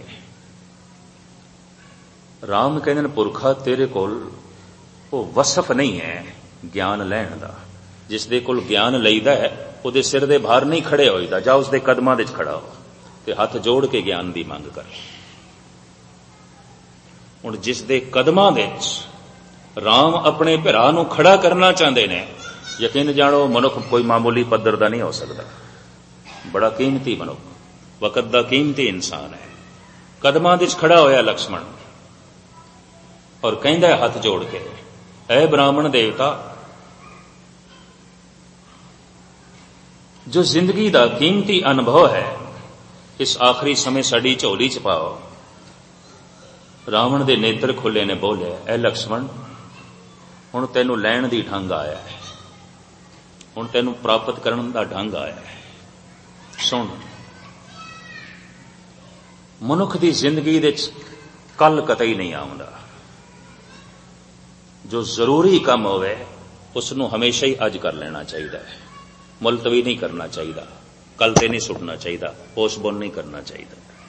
राम कहंदे पुरखा तेरे कोल वो वसफ नहीं है ज्ञान लैण दा। जिस दे कोल ज्ञान लईदा है उहदे सिर दे भार नहीं खड़े होईदा, जा उसदे कदमां दे खड़ा हो ते हथ जोड़ के ज्ञान दी मंग कर। हुण जिस दे कदमां दे राम अपने भरा नूं खड़ा करना चाहते ने, यकीन जानो मनुख कोई मामूली पद्धर दा नहीं हो सकता, बड़ा कीमती मनुख, वकत दा कीमती इंसान है। कदमां दे खड़ा होया लक्ष्मण और कहंदा है हाथ जोड़ के, ऐ ब्राह्मण देवता, जो जिंदगी दा कीमती अनुभव है इस आखिरी समय साडी झोली च पाओ। रावण दे नेत्र खुले ने, बोले ऐ लक्ष्मण हुण तैनूं लैण दी ढंग आया है, हुण तैनूं प्राप्त करन दा ढंग आया है। सुन, मनुख दी जिंदगी दे कल कतई नहीं आउंदा। जो जरूरी काम होवे उसनूं हमेशा ही अज कर लेना चाहिए है, मुलतवी नहीं करना चाहिए, कल ते नहीं सुटना चाहिए, पोस्टपोन नहीं करना चाहिए,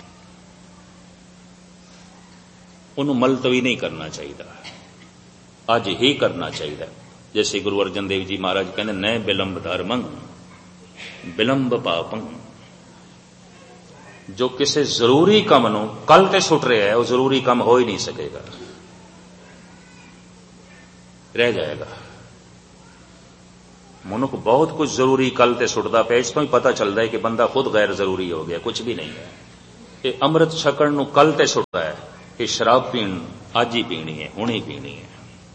उन्होंने मुलतवी नहीं करना चाहिए, अज ही करना चाहिए। जैसे गुरु अर्जन देव जी महाराज कहने न बिलंब धर्मं बिलंब पापं। जो किसी जरूरी काम नूं कल ते सुट रहा है वो जरूरी काम हो ही नहीं सकेगा, रह जाएगा। मनुख बहुत कुछ जरूरी कल ते सुटदा पिया, इस तो ही पता चलता है कि बंदा खुद गैर जरूरी हो गया, कुछ भी नहीं है। ये अमृत छकण नूं कल ते सुटदा है, ये शराब पीण अज ही पीनी है, हुण ही पीनी है।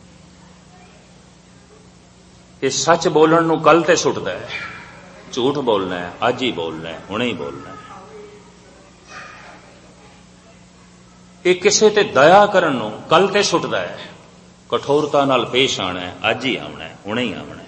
ये सच बोलण नूं कल ते सुटदा है, झूठ बोलना है अज ही बोलना है, हुणे ही बोलना है। ये किसे ते दया करन नूं कल ते सुटदा है, कठोरता नाल पेश आना है अज ही आना है, हुणे ही आना है।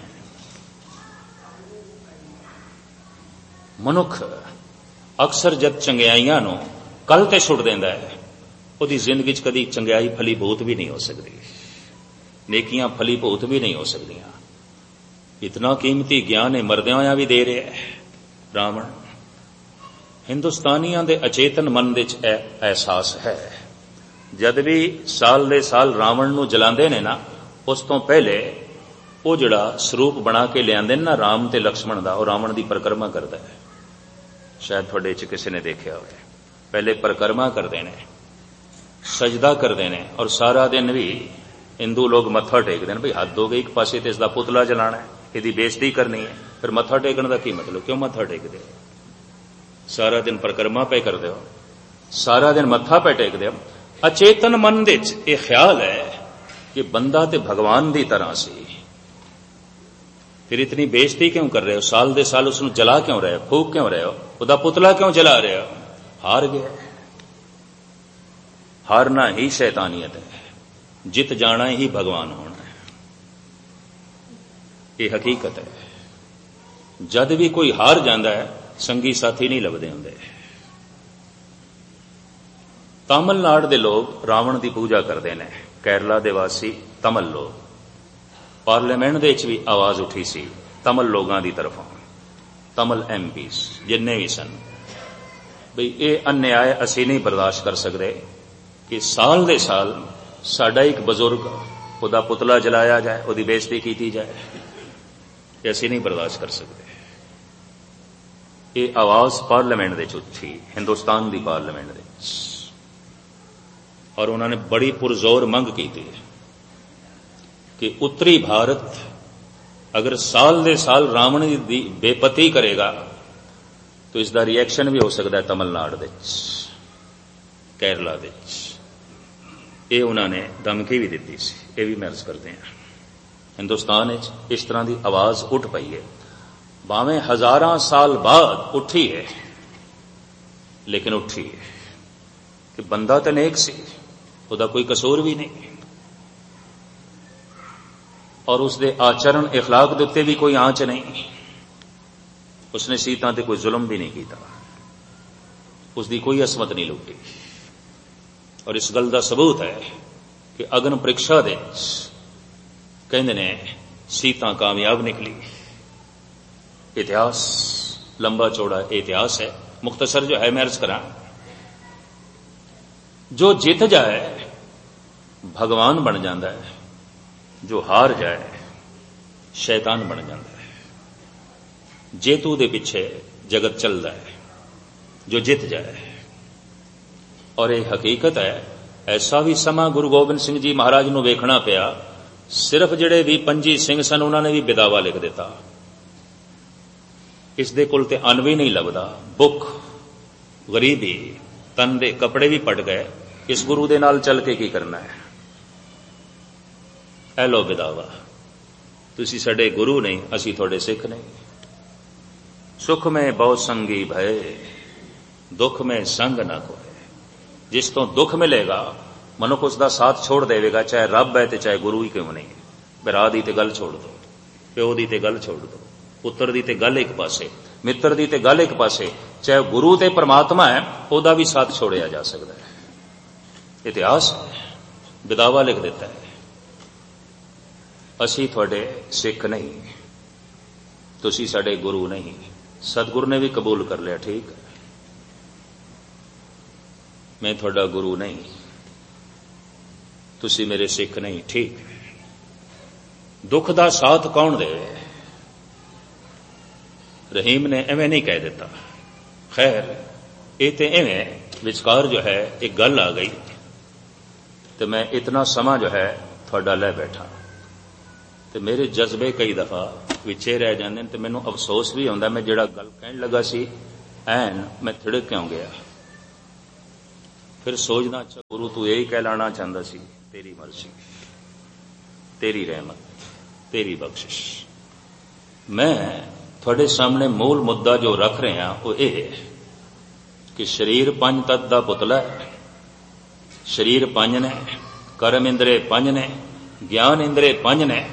मनुख अक्सर जब चंगियाइयां नूं कल ते सुट देंदा है, उहदी जिंदगी च कदी चंगियाई फलीभूत भी नहीं हो सकती, नेकियां फलीभूत भी नहीं हो सकदियां। इतना कीमती ज्ञान है मरदियां होया भी दे रहा है रावण। हिंदुस्तानियों के अचेतन मन दे च एहसास है, जद भी साल दे साल रावण नूं जलांदे ने ना, उस तो पहले वो जिहड़ा स्वरूप बना के लियादे ना राम ते लक्ष्मण दा, वो रावण दी परिक्रमा करता है। शायद थोड़े च किसी ने देखा होवे, पहले परिक्रमा करते हैं, सजदा करते हैं, और सारा दिन भी हिंदू लोग मत्था टेकते हैं। भाई हद हो गई, एक पासे तो इसका पुतला जलाना है, इसकी बेइज्जती करनी है, फिर मत्था टेकने का की मतलब, क्यों मत्था टेकते हो? सारा दिन परिक्रमा पे करते हो, सारा दिन मत्था पे टेकते हो। अचेतन मन दे ये ख्याल है कि बंदा ते भगवान दी तरह सी, फिर इतनी बेइज्जती क्यों कर रहे हो? साल दे साल उसनूं जला क्यों रहे हो, फूक क्यों रहे हो, उहदा पुतला क्यों जला रहे हो? हार गया। हारना ही शैतानियत है, जित जाना ही भगवान होना है, ये हकीकत है। जद भी कोई हार जाता है, संगी साथी नहीं लभदे हुंदे। तमिलनाडु दे लोग रावण की पूजा करते हैं, केरला दे वासी तमिल लोग। पार्लीमेंट दे विच भी आवाज उठी सी तमिल लोगों की तरफों, तमिल MP जिन्ने भी सन, बई ये अन्याय असी नहीं बर्दाश्त कर सकते कि साल दे साल साडा एक बजुर्ग उहदा पुतला जलाया जाए, उहदी बेइज्जती की जाए, ये असी नहीं बर्दाश्त कर सकते। ये आवाज पार्लीमेंट दे उठी, हिंदुस्तान की पार्लीमेंट दे, और उन्होंने बड़ी पुरजोर मंग की थी कि उत्तरी भारत अगर साल दे साल रावण की बेपत्ती करेगा तो इसका रिएक्शन भी हो सकता है तमिलनाडु दे, केरला दे। ये उन्होंने धमकी भी दी सी, ये भी महसूस करते हैं। हिंदुस्तान इस तरह की आवाज उठ पई है, भावें हजारां साल बाद उठी है, लेकिन उठी है कि बंदा तो नेक सी, उसका कोई कसूर भी नहीं, और उसके आचरण इखलाक के उत्ते भी कोई आंच नहीं। उसने सीता ते कोई जुल्म भी नहीं किया, उसकी कोई असमत नहीं लुटी। और इस गल का सबूत है कि अग्न परीक्षा दे कहंदे ने सीता कामयाब निकली। इतिहास लंबा चौड़ा इतिहास है, मुख्तसर जो है मैं अर्ज करा। जो जित जाए भगवान बन जाता है, जो हार जाए शैतान बन जाता है। जेतू दे पिछे जगत चलता है, जो जित जाए। और ये हकीकत है, ऐसा भी समा गुरु गोबिंद सिंह जी महाराज नूं वेखना पिया, सिर्फ जिहड़े भी पंजी सिंह सन उन्होंने भी बिदावा लिख दिता। इस दे कोल ते अन्न भी नहीं लभदा, भुख गरीबी, तन दे कपड़े भी पट गए, इस गुरु दे नाल चल के की करना है? ऐ लो बिदावा, तुसी साडे गुरु नहीं, असी तुहाडे सिख नहीं। सुख में बहु संगी भय, दुख में संग ना कोय। जिस तो दुख मिलेगा मनुख उसका साथ छोड़ देगा, चाहे रब है तो चाहे गुरु ही क्यों नहीं। भरा दी ते गल छोड़ दो, प्यो दी ते गल छोड़ दो, पुत्र दी ते गल एक पासे, मित्र दी ते गल एक पासे, चाहे गुरु ते परमात्मा है ओदा भी साथ छोड़िया जा सकता है। इतिहास बिदावा लिख देता है, असी थोड़े सिख नहीं, तुसी साडे गुरु नहीं। सतगुरु ने भी कबूल कर लिया, ठीक है, मैं थोड़ा गुरु नहीं, तुसी मेरे सिख नहीं, ठीक है। दुख दा साथ कौन दे? रहीम ने एवें नहीं कह देता। खैर ये तो एवें विचकार जो है एक गल आ गई, तो मैं इतना समा जो है थोड़ा ले बैठा, तो मेरे जज्बे कई दफा ਵਿੱਚੇ ਰਹਿ ਜਾਂਦੇ ਨੇ। ਤੇ ਮੈਨੂੰ ਅਫਸੋਸ ਵੀ ਹੁੰਦਾ, ਮੈਂ ਜਿਹੜਾ ਗੱਲ ਕਹਿਣ ਲੱਗਾ ਸੀ ਐਨ ਮੈਂ ਥਿੜਕ ਕਿਉਂ ਗਿਆ। ਫਿਰ ਸੋਚਦਾ, ਅੱਛਾ ਗੁਰੂ ਤੂੰ ਇਹੀ ਕਹਿਲਾਣਾ ਚਾਹੁੰਦਾ ਸੀ, ਤੇਰੀ ਮਰਜ਼ੀ, ਤੇਰੀ ਰਹਿਮਤ, ਤੇਰੀ ਬਖਸ਼ਿਸ਼। ਮੈਂ ਤੁਹਾਡੇ ਸਾਹਮਣੇ ਮੂਲ ਮੁੱਦਾ ਜੋ ਰੱਖ ਰਿਹਾ ਉਹ ਇਹ ਹੈ ਕਿ ਸਰੀਰ ਪੰਜ ਤੱਤ ਦਾ ਪੁਤਲਾ ਹੈ। ਸਰੀਰ ਪੰਜ ਨੇ, ਕਰਮ ਇੰਦਰੇ ਪੰਜ ਨੇ, ਗਿਆਨ ਇੰਦਰੇ ਪੰਜ ਨੇ,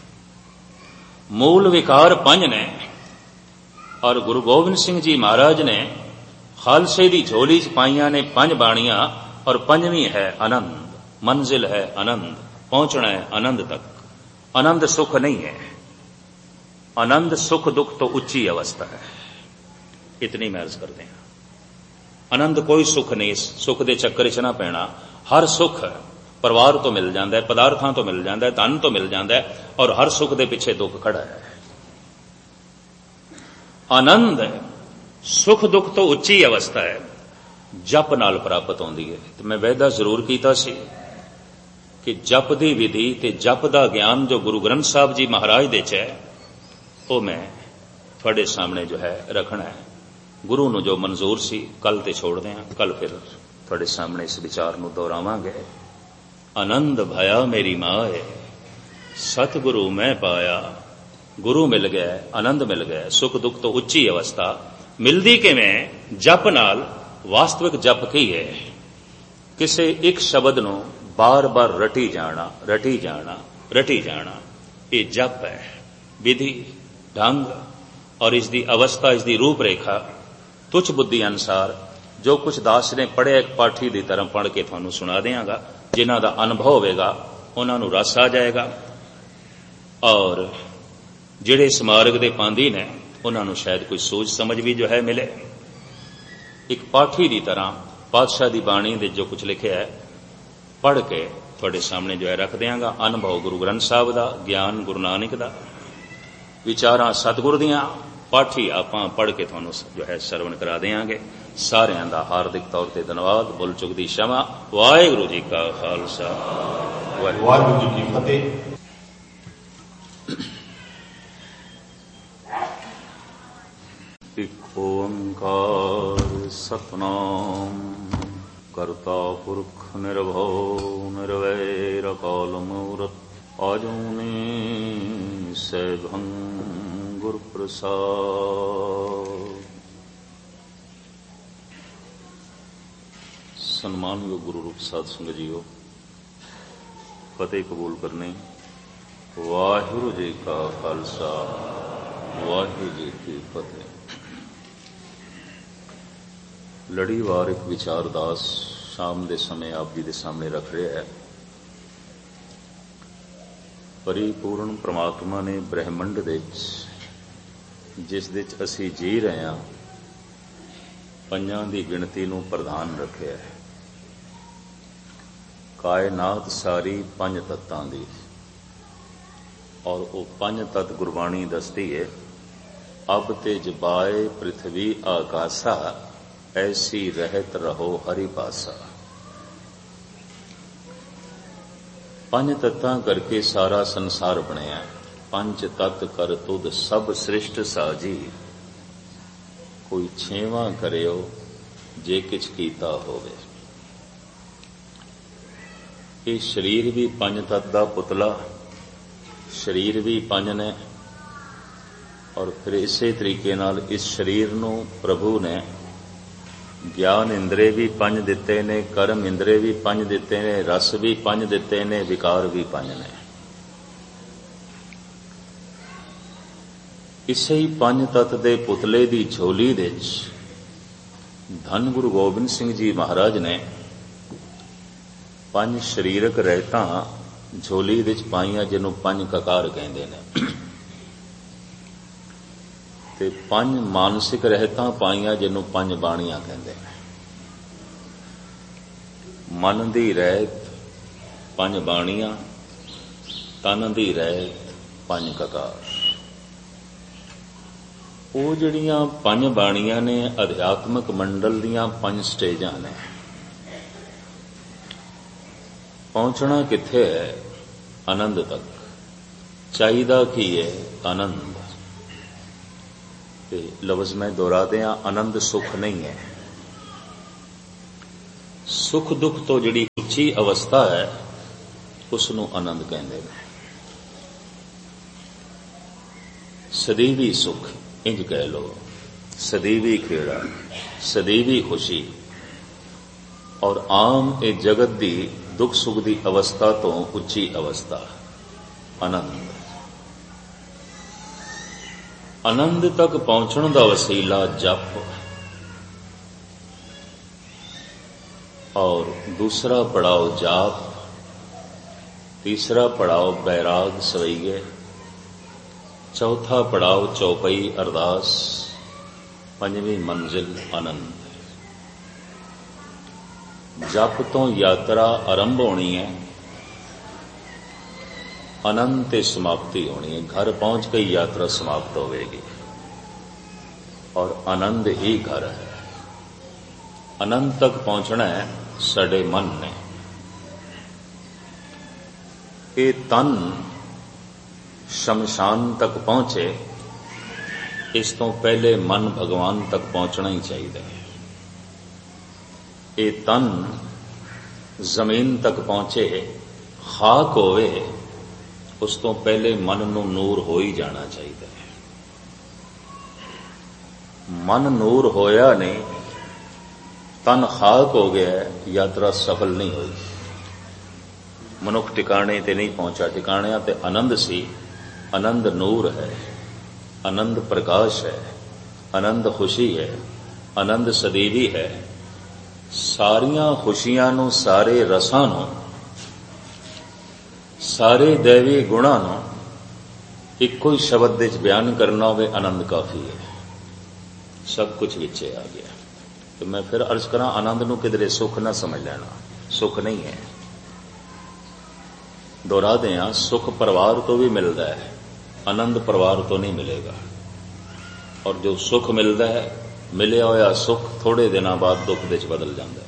ਮੂਲ ਵਿਕਾਰ ਪੰਜ ਨੇ। ਔਰ ਗੁਰੂ ਗੋਬਿੰਦ ਸਿੰਘ ਜੀ ਮਹਾਰਾਜ ਨੇ ਖਾਲਸੇ ਦੀ ਝੋਲੀ 'ਚ ਪਾਈਆਂ ਨੇ ਪੰਜ ਬਾਣੀਆਂ, ਔਰ ਪੰਜਵੀਂ ਹੈ ਆਨੰਦ। ਮੰਜ਼ਿਲ ਹੈ ਆਨੰਦ, ਪਹੁੰਚਣਾ ਹੈ ਆਨੰਦ ਤੱਕ। ਆਨੰਦ ਸੁਖ ਨਹੀਂ ਹੈ, ਆਨੰਦ ਸੁਖ ਦੁੱਖ ਤੋਂ ਉੱਚੀ ਅਵਸਥਾ ਹੈ। ਇਤਨੀ ਮੈਂ ਅਰਜ਼ ਕਰਦੇ ਹਾਂ, ਆਨੰਦ ਕੋਈ ਸੁਖ ਨਹੀਂ। ਸੁਖ ਦੇ ਚੱਕਰ 'ਚ ਨਾ ਪੈਣਾ। ਹਰ ਸੁਖ ਪਰਿਵਾਰ ਤੋਂ ਮਿਲ ਜਾਂਦਾ ਹੈ, ਪਦਾਰਥਾਂ ਤੋਂ ਮਿਲ ਜਾਂਦਾ ਹੈ, ਧਨ ਤੋਂ ਮਿਲ ਜਾਂਦਾ ਹੈ, ਔਰ ਹਰ ਸੁਖ ਦੇ ਪਿੱਛੇ ਦੁੱਖ ਖੜਾ ਹੈ। ਆਨੰਦ ਸੁਖ ਦੁੱਖ ਤੋਂ ਉੱਚੀ ਅਵਸਥਾ ਹੈ, ਜਪ ਨਾਲ ਪ੍ਰਾਪਤ ਹੁੰਦੀ ਹੈ। ਤੇ ਮੈਂ ਵਾਅਦਾ ਜ਼ਰੂਰ ਕੀਤਾ ਸੀ ਕਿ ਜਪ ਦੀ ਵਿਧੀ ਤੇ ਜਪ ਦਾ ਗਿਆਨ ਜੋ ਗੁਰੂ ਗ੍ਰੰਥ ਸਾਹਿਬ ਜੀ ਮਹਾਰਾਜ ਦੇ 'ਚ ਹੈ, ਉਹ ਮੈਂ ਤੁਹਾਡੇ ਸਾਹਮਣੇ ਜੋ ਹੈ ਰੱਖਣਾ ਹੈ। ਗੁਰੂ ਨੂੰ ਜੋ ਮਨਜ਼ੂਰ ਸੀ ਕੱਲ ਤੇ ਛੋੜਦੇ ਹਾਂ, ਕੱਲ ਫਿਰ ਤੁਹਾਡੇ ਸਾਹਮਣੇ ਇਸ ਵਿਚਾਰ ਨੂੰ ਦੁਹਰਾਵਾਂਗੇ। ਆਨੰਦ ਭਇਆ ਮੇਰੀ ਮਾਏ, ਸਤਿਗੁਰੂ ਮੈਂ ਪਾਇਆ। ਗੁਰੂ ਮਿਲ ਗਿਆ, ਆਨੰਦ ਮਿਲ ਗਿਆ। ਸੁਖ ਦੁੱਖ ਤੋਂ ਉੱਚੀ ਅਵਸਥਾ ਮਿਲਦੀ ਕਿਵੇਂ? ਜਪ ਨਾਲ। ਵਾਸਤਵਿਕ ਜਪ ਕੀ ਹੈ? ਕਿਸੇ ਇੱਕ ਸ਼ਬਦ ਨੂੰ ਬਾਰ-ਬਾਰ ਰਟੀ ਜਾਣਾ, ਰਟੀ ਜਾਣਾ, ਰਟੀ ਜਾਣਾ, ਇਹ ਜਪ ਹੈ। ਵਿਧੀ, ਢੰਗ ਔਰ ਇਸ ਦੀ ਅਵਸਥਾ, ਇਸ ਦੀ ਰੂਪ ਰੇਖਾ ਤੁਛ ਬੁੱਧੀ ਅਨੁਸਾਰ ਜੋ ਕੁਝ ਦਾਸ ਨੇ ਪੜ੍ਹਿਆ, ਇੱਕ ਪਾਠੀ ਦੀ ਤਰ੍ਹਾਂ ਪੜ੍ਹ ਕੇ ਤੁਹਾਨੂੰ ਸੁਣਾ ਦਿਆਂਗਾ। ਜਿਨ੍ਹਾਂ ਦਾ ਅਨੁਭਵ ਹੋਵੇਗਾ ਉਹਨਾਂ ਨੂੰ ਰਸ ਆ ਜਾਏਗਾ, ਔਰ ਜਿਹੜੇ ਇਸ ਮਾਰਗ ਦੇ ਪਾਂਦੀ ਨੇ ਉਹਨਾਂ ਨੂੰ ਸ਼ਾਇਦ ਕੋਈ ਸੋਚ ਸਮਝ ਵੀ ਜੋ ਹੈ ਮਿਲੇ। ਇੱਕ ਪਾਠੀ ਦੀ ਤਰ੍ਹਾਂ ਪਾਤਸ਼ਾਹ ਦੀ ਬਾਣੀ ਦੇ ਜੋ ਕੁਝ ਲਿਖਿਆ ਹੈ ਪੜ੍ਹ ਕੇ ਤੁਹਾਡੇ ਸਾਹਮਣੇ ਜੋ ਹੈ ਰੱਖ ਦਿਆਂਗਾ। ਅਨੁਭਵ ਗੁਰੂ ਗ੍ਰੰਥ ਸਾਹਿਬ ਦਾ, ਗਿਆਨ ਗੁਰੂ ਨਾਨਕ ਦਾ, ਵਿਚਾਰਾਂ ਸਤਿਗੁਰ ਦੀਆਂ, ਪਾਠੀ ਆਪਾਂ ਪੜ੍ਹ ਕੇ ਤੁਹਾਨੂੰ ਜੋ ਹੈ ਸਰਵਣ ਕਰਾ ਦਿਆਂਗੇ। ਸਾਰਿਆਂ ਦਾ ਹਾਰਦਿਕ ਤੌਰ ਤੇ ਧੰਨਵਾਦ। ਭੁੱਲ ਚੁੱਕ ਦੀ ਸ਼ਮਾ। ਵਾਹਿਗੁਰੂ ਜੀ ਕਾ ਖਾਲਸਾ, ਵਾਹਿਗੁਰੂ ਜੀ ਕੀ ਫਤਿਹ। ਇਕ ਓੰਕਾਰ ਸਤਿਨਾਮ ਕਰਤਾ ਪੁਰਖ ਨਿਰਭਉ ਨਿਰਵੈਰ ਅਕਾਲ ਮੂਰਤਿ ਆਜੂਨੀ ਸੈਭੰ ਗੁਰ ਪ੍ਰਸਾਦ। ਸਨਮਾਨਯੋਗ ਗੁਰੂ ਰੂਪ ਸਾਧ ਸੰਗਤ ਜੀਓ, ਫਤਿਹ ਕਬੂਲ ਕਰਨੀ। ਵਾਹਿਗੁਰੂ ਜੀ ਕਾ ਖਾਲਸਾ, ਵਾਹਿਗੁਰੂ ਜੀ ਕੀ ਫਤਿਹ। ਲੜੀਵਾਰ ਇੱਕ ਵਿਚਾਰ ਦਾਸ ਸ਼ਾਮ ਦੇ ਸਮੇਂ ਆਪ ਜੀ ਦੇ ਸਾਹਮਣੇ ਰੱਖ ਰਿਹਾ ਹੈ। ਪਰਿਪੂਰਨ ਪ੍ਰਮਾਤਮਾ ਨੇ ਬ੍ਰਹਿਮੰਡ ਦੇ ਵਿੱਚ, ਜਿਸ ਦੇ ਵਿੱਚ ਅਸੀਂ ਜੀ ਰਹੇ ਹਾਂ, ਪੰਜਾਂ ਦੀ ਗਿਣਤੀ ਨੂੰ ਪ੍ਰਧਾਨ ਰੱਖਿਆ ਹੈ। ਕਾਇਨਾਤ ਸਾਰੀ ਪੰਜ ਤੱਤਾਂ ਦੀ, ਔਰ ਉਹ ਪੰਜ ਤੱਤ ਗੁਰਬਾਣੀ ਦੱਸਦੀ ਹੈ। ਅਬ ਤੇ ਜਬਾਏ ਪ੍ਰਿਥਵੀ ਆਕਾਸਾ, ਐਸੀ ਰਹਿਤ ਰਹੋ ਹਰੀ ਪਾਸਾ। ਪੰਜ ਤੱਤਾਂ ਕਰਕੇ ਸਾਰਾ ਸੰਸਾਰ ਬਣਿਆ। ਪੰਜ ਤੱਤ ਕਰ ਤੁਧ ਸਭ ਸ੍ਰਿਸ਼ਟ ਸਾਜੀ, ਕੋਈ ਛੇਵਾਂ ਕਰਿਓ ਜੇ ਕਿਛ ਕੀਤਾ ਹੋਵੇ। ਇਹ ਸਰੀਰ ਵੀ ਪੰਜ ਤੱਤ ਦਾ ਪੁਤਲਾ, ਸਰੀਰ ਵੀ ਪੰਜ ਨੇ, ਔਰ ਫਿਰ ਇਸੇ ਤਰੀਕੇ ਨਾਲ ਇਸ ਸਰੀਰ ਨੂੰ ਪ੍ਰਭੂ ਨੇ ਗਿਆਨ ਇੰਦਰੇ ਵੀ ਪੰਜ ਦਿੱਤੇ ਨੇ, ਕਰਮ ਇੰਦਰੇ ਵੀ ਪੰਜ ਦਿੱਤੇ ਨੇ, ਰਸ ਵੀ ਪੰਜ ਦਿੱਤੇ ਨੇ, ਵਿਕਾਰ ਵੀ ਪੰਜ ਨੇ। ਇਸੇ ਹੀ ਪੰਜ ਤੱਤ ਦੇ ਪੁਤਲੇ ਦੀ ਝੋਲੀ ਦੇ ਵਿੱਚ ਧੰਨ ਗੁਰੂ ਗੋਬਿੰਦ ਸਿੰਘ ਜੀ ਮਹਾਰਾਜ ਨੇ ਪੰਜ ਸਰੀਰਕ ਰਹਿਤਾਂ ਝੋਲੀ ਵਿੱਚ ਪਾਈਆਂ, ਜਿਹਨੂੰ ਪੰਜ ਕਕਾਰ ਕਹਿੰਦੇ ਨੇ, ਤੇ ਪੰਜ ਮਾਨਸਿਕ ਰਹਿਤਾਂ ਪਾਈਆਂ, ਜਿਹਨੂੰ ਪੰਜ ਬਾਣੀਆਂ ਕਹਿੰਦੇ ਨੇ। ਮਨ ਦੀ ਰਹਿਤ ਪੰਜ ਬਾਣੀਆਂ, ਤਨ ਦੀ ਰਹਿਤ ਪੰਜ ਕਕਾਰ। ਉਹ ਜਿਹੜੀਆਂ ਪੰਜ ਬਾਣੀਆਂ ਨੇ ਅਧਿਆਤਮਿਕ ਮੰਡਲ ਦੀਆਂ ਪੰਜ ਸਟੇਜਾਂ ਨੇ। ਪਹੁੰਚਣਾ ਕਿੱਥੇ ਹੈ? ਆਨੰਦ ਤੱਕ। ਚਾਹੀਦਾ ਕੀ ਹੈ? ਆਨੰਦ। ਤੇ ਲਫ਼ਜ਼ ਮੈਂ ਦੁਹਰਾਦੇ ਹਾਂ, ਆਨੰਦ ਸੁਖ ਨਹੀਂ ਹੈ। ਸੁਖ ਦੁੱਖ ਤੋਂ ਜਿਹੜੀ ਉੱਚੀ ਅਵਸਥਾ ਹੈ ਉਸ ਨੂੰ ਆਨੰਦ ਕਹਿੰਦੇ ਨੇ। ਸਦੀਵੀ ਸੁਖ ਇੰਜ ਕਹਿ ਲੋ, ਸਦੀਵੀ ਖੇੜਾ, ਸਦੀਵੀ ਖੁਸ਼ੀ, ਔਰ ਆਮ ਇਹ ਜਗਤ ਦੀ ਦੁੱਖ ਸੁਖ ਦੀ ਅਵਸਥਾ ਤੋਂ ਉੱਚੀ ਅਵਸਥਾ ਆਨੰਦ। ਆਨੰਦ ਤੱਕ ਪਹੁੰਚਣ ਦਾ ਵਸੀਲਾ ਜਪ, ਔਰ ਦੂਸਰਾ ਪੜਾਓ ਜਾਪ, ਤੀਸਰਾ ਪੜਾਓ ਬੈਰਾਗ ਸਵਈਏ, ਚੌਥਾ ਪੜਾਓ ਚੌਪਈ ਅਰਦਾਸ, ਪੰਜਵੀਂ ਮੰਜ਼ਿਲ ਆਨੰਦ। ਜਪ ਤੋਂ ਯਾਤਰਾ ਆਰੰਭ ਹੋਣੀ ਹੈ, ਆਨੰਦ ਤੇ ਸਮਾਪਤੀ ਹੋਣੀ ਹੈ। ਘਰ ਪਹੁੰਚ ਕੇ ਯਾਤਰਾ ਸਮਾਪਤ ਹੋਵੇਗੀ ਔਰ ਆਨੰਦ ਹੀ ਘਰ ਹੈ। ਆਨੰਦ ਤੱਕ ਪਹੁੰਚਣਾ ਹੈ ਸਾਡੇ ਮਨ ਨੇ। ਇਹ ਤਨ ਸ਼ਮਸ਼ਾਨ ਤੱਕ ਪਹੁੰਚੇ, ਇਸ ਤੋਂ ਪਹਿਲੇ ਮਨ ਭਗਵਾਨ ਤੱਕ ਪਹੁੰਚਣਾ ਹੀ ਚਾਹੀਦਾ ਹੈ। ਇਹ ਤਨ ਜ਼ਮੀਨ ਤੱਕ ਪਹੁੰਚੇ, ਖਾਕ ਹੋਵੇ, ਉਸ ਤੋਂ ਪਹਿਲੇ ਮਨ ਨੂੰ ਨੂਰ ਹੋ ਹੀ ਜਾਣਾ ਚਾਹੀਦਾ ਹੈ। ਮਨ ਨੂਰ ਹੋਇਆ ਨਹੀਂ, ਤਨ ਖਾਕ ਹੋ ਗਿਆ, ਯਾਤਰਾ ਸਫਲ ਨਹੀਂ ਹੋਈ। ਮਨੁੱਖ ਟਿਕਾਣੇ ਤੇ ਨਹੀਂ ਪਹੁੰਚਾ। ਟਿਕਾਣਿਆਂ ਤੇ ਆਨੰਦ ਸੀ। ਆਨੰਦ ਨੂਰ ਹੈ, ਆਨੰਦ ਪ੍ਰਕਾਸ਼ ਹੈ, ਆਨੰਦ ਖੁਸ਼ੀ ਹੈ, ਆਨੰਦ ਸਦੀਵੀ ਹੈ। ਸਾਰੀਆਂ ਖੁਸ਼ੀਆਂ ਨੂੰ, ਸਾਰੇ ਰਸਾਂ ਨੂੰ, ਸਾਰੇ ਦੈਵੀ ਗੁਣਾਂ ਨੂੰ ਇੱਕੋ ਹੀ ਸ਼ਬਦ ਵਿੱਚ ਬਿਆਨ ਕਰਨਾ ਹੋਵੇ, ਆਨੰਦ ਕਾਫੀ ਹੈ। ਸਭ ਕੁਝ ਵਿੱਚੇ ਆ ਗਿਆ। ਤੇ ਮੈਂ ਫਿਰ ਅਰਜ਼ ਕਰਾਂ, ਆਨੰਦ ਨੂੰ ਕਿਧਰੇ ਸੁੱਖ ਨਾ ਸਮਝ ਲੈਣਾ, ਸੁੱਖ ਨਹੀਂ ਹੈ। ਦੁਹਰਾਦੇ ਹਾਂ, ਸੁੱਖ ਪਰਿਵਾਰ ਤੋਂ ਵੀ ਮਿਲਦਾ ਹੈ, ਆਨੰਦ ਪਰਿਵਾਰ ਤੋਂ ਨਹੀਂ ਮਿਲੇਗਾ। ਔਰ ਜੋ ਸੁੱਖ ਮਿਲਦਾ ਹੈ, ਮਿਲਿਆ ਹੋਇਆ ਸੁੱਖ ਥੋੜੇ ਦਿਨਾਂ ਬਾਅਦ ਦੁੱਖ ਵਿੱਚ ਬਦਲ ਜਾਂਦਾ ਹੈ।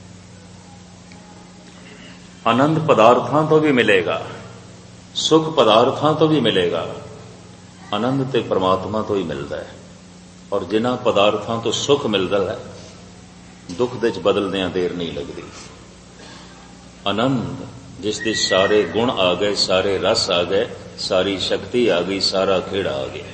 ਆਨੰਦ ਪਦਾਰਥਾਂ ਤੋਂ ਵੀ ਮਿਲੇਗਾ, ਸੁੱਖ ਪਦਾਰਥਾਂ ਤੋਂ ਵੀ ਮਿਲੇਗਾ, ਆਨੰਦ ਤੇ ਪਰਮਾਤਮਾ ਤੋਂ ਹੀ ਮਿਲਦਾ ਹੈ। ਔਰ ਜਿਨ੍ਹਾਂ ਪਦਾਰਥਾਂ ਤੋਂ ਸੁੱਖ ਮਿਲਦਾ ਹੈ, ਦੁੱਖ ਦੇ ਵਿੱਚ ਬਦਲਦਿਆਂ ਦੇਰ ਨਹੀਂ ਲੱਗਦੀ। ਆਨੰਦ ਜਿਸ ਦੇ ਸਾਰੇ ਗੁਣ ਆ ਗਏ, ਸਾਰੇ ਰਸ ਆ ਗਏ, ਸਾਰੀ ਸ਼ਕਤੀ ਆ ਗਈ, ਸਾਰਾ ਖੇੜਾ ਆ ਗਿਆ।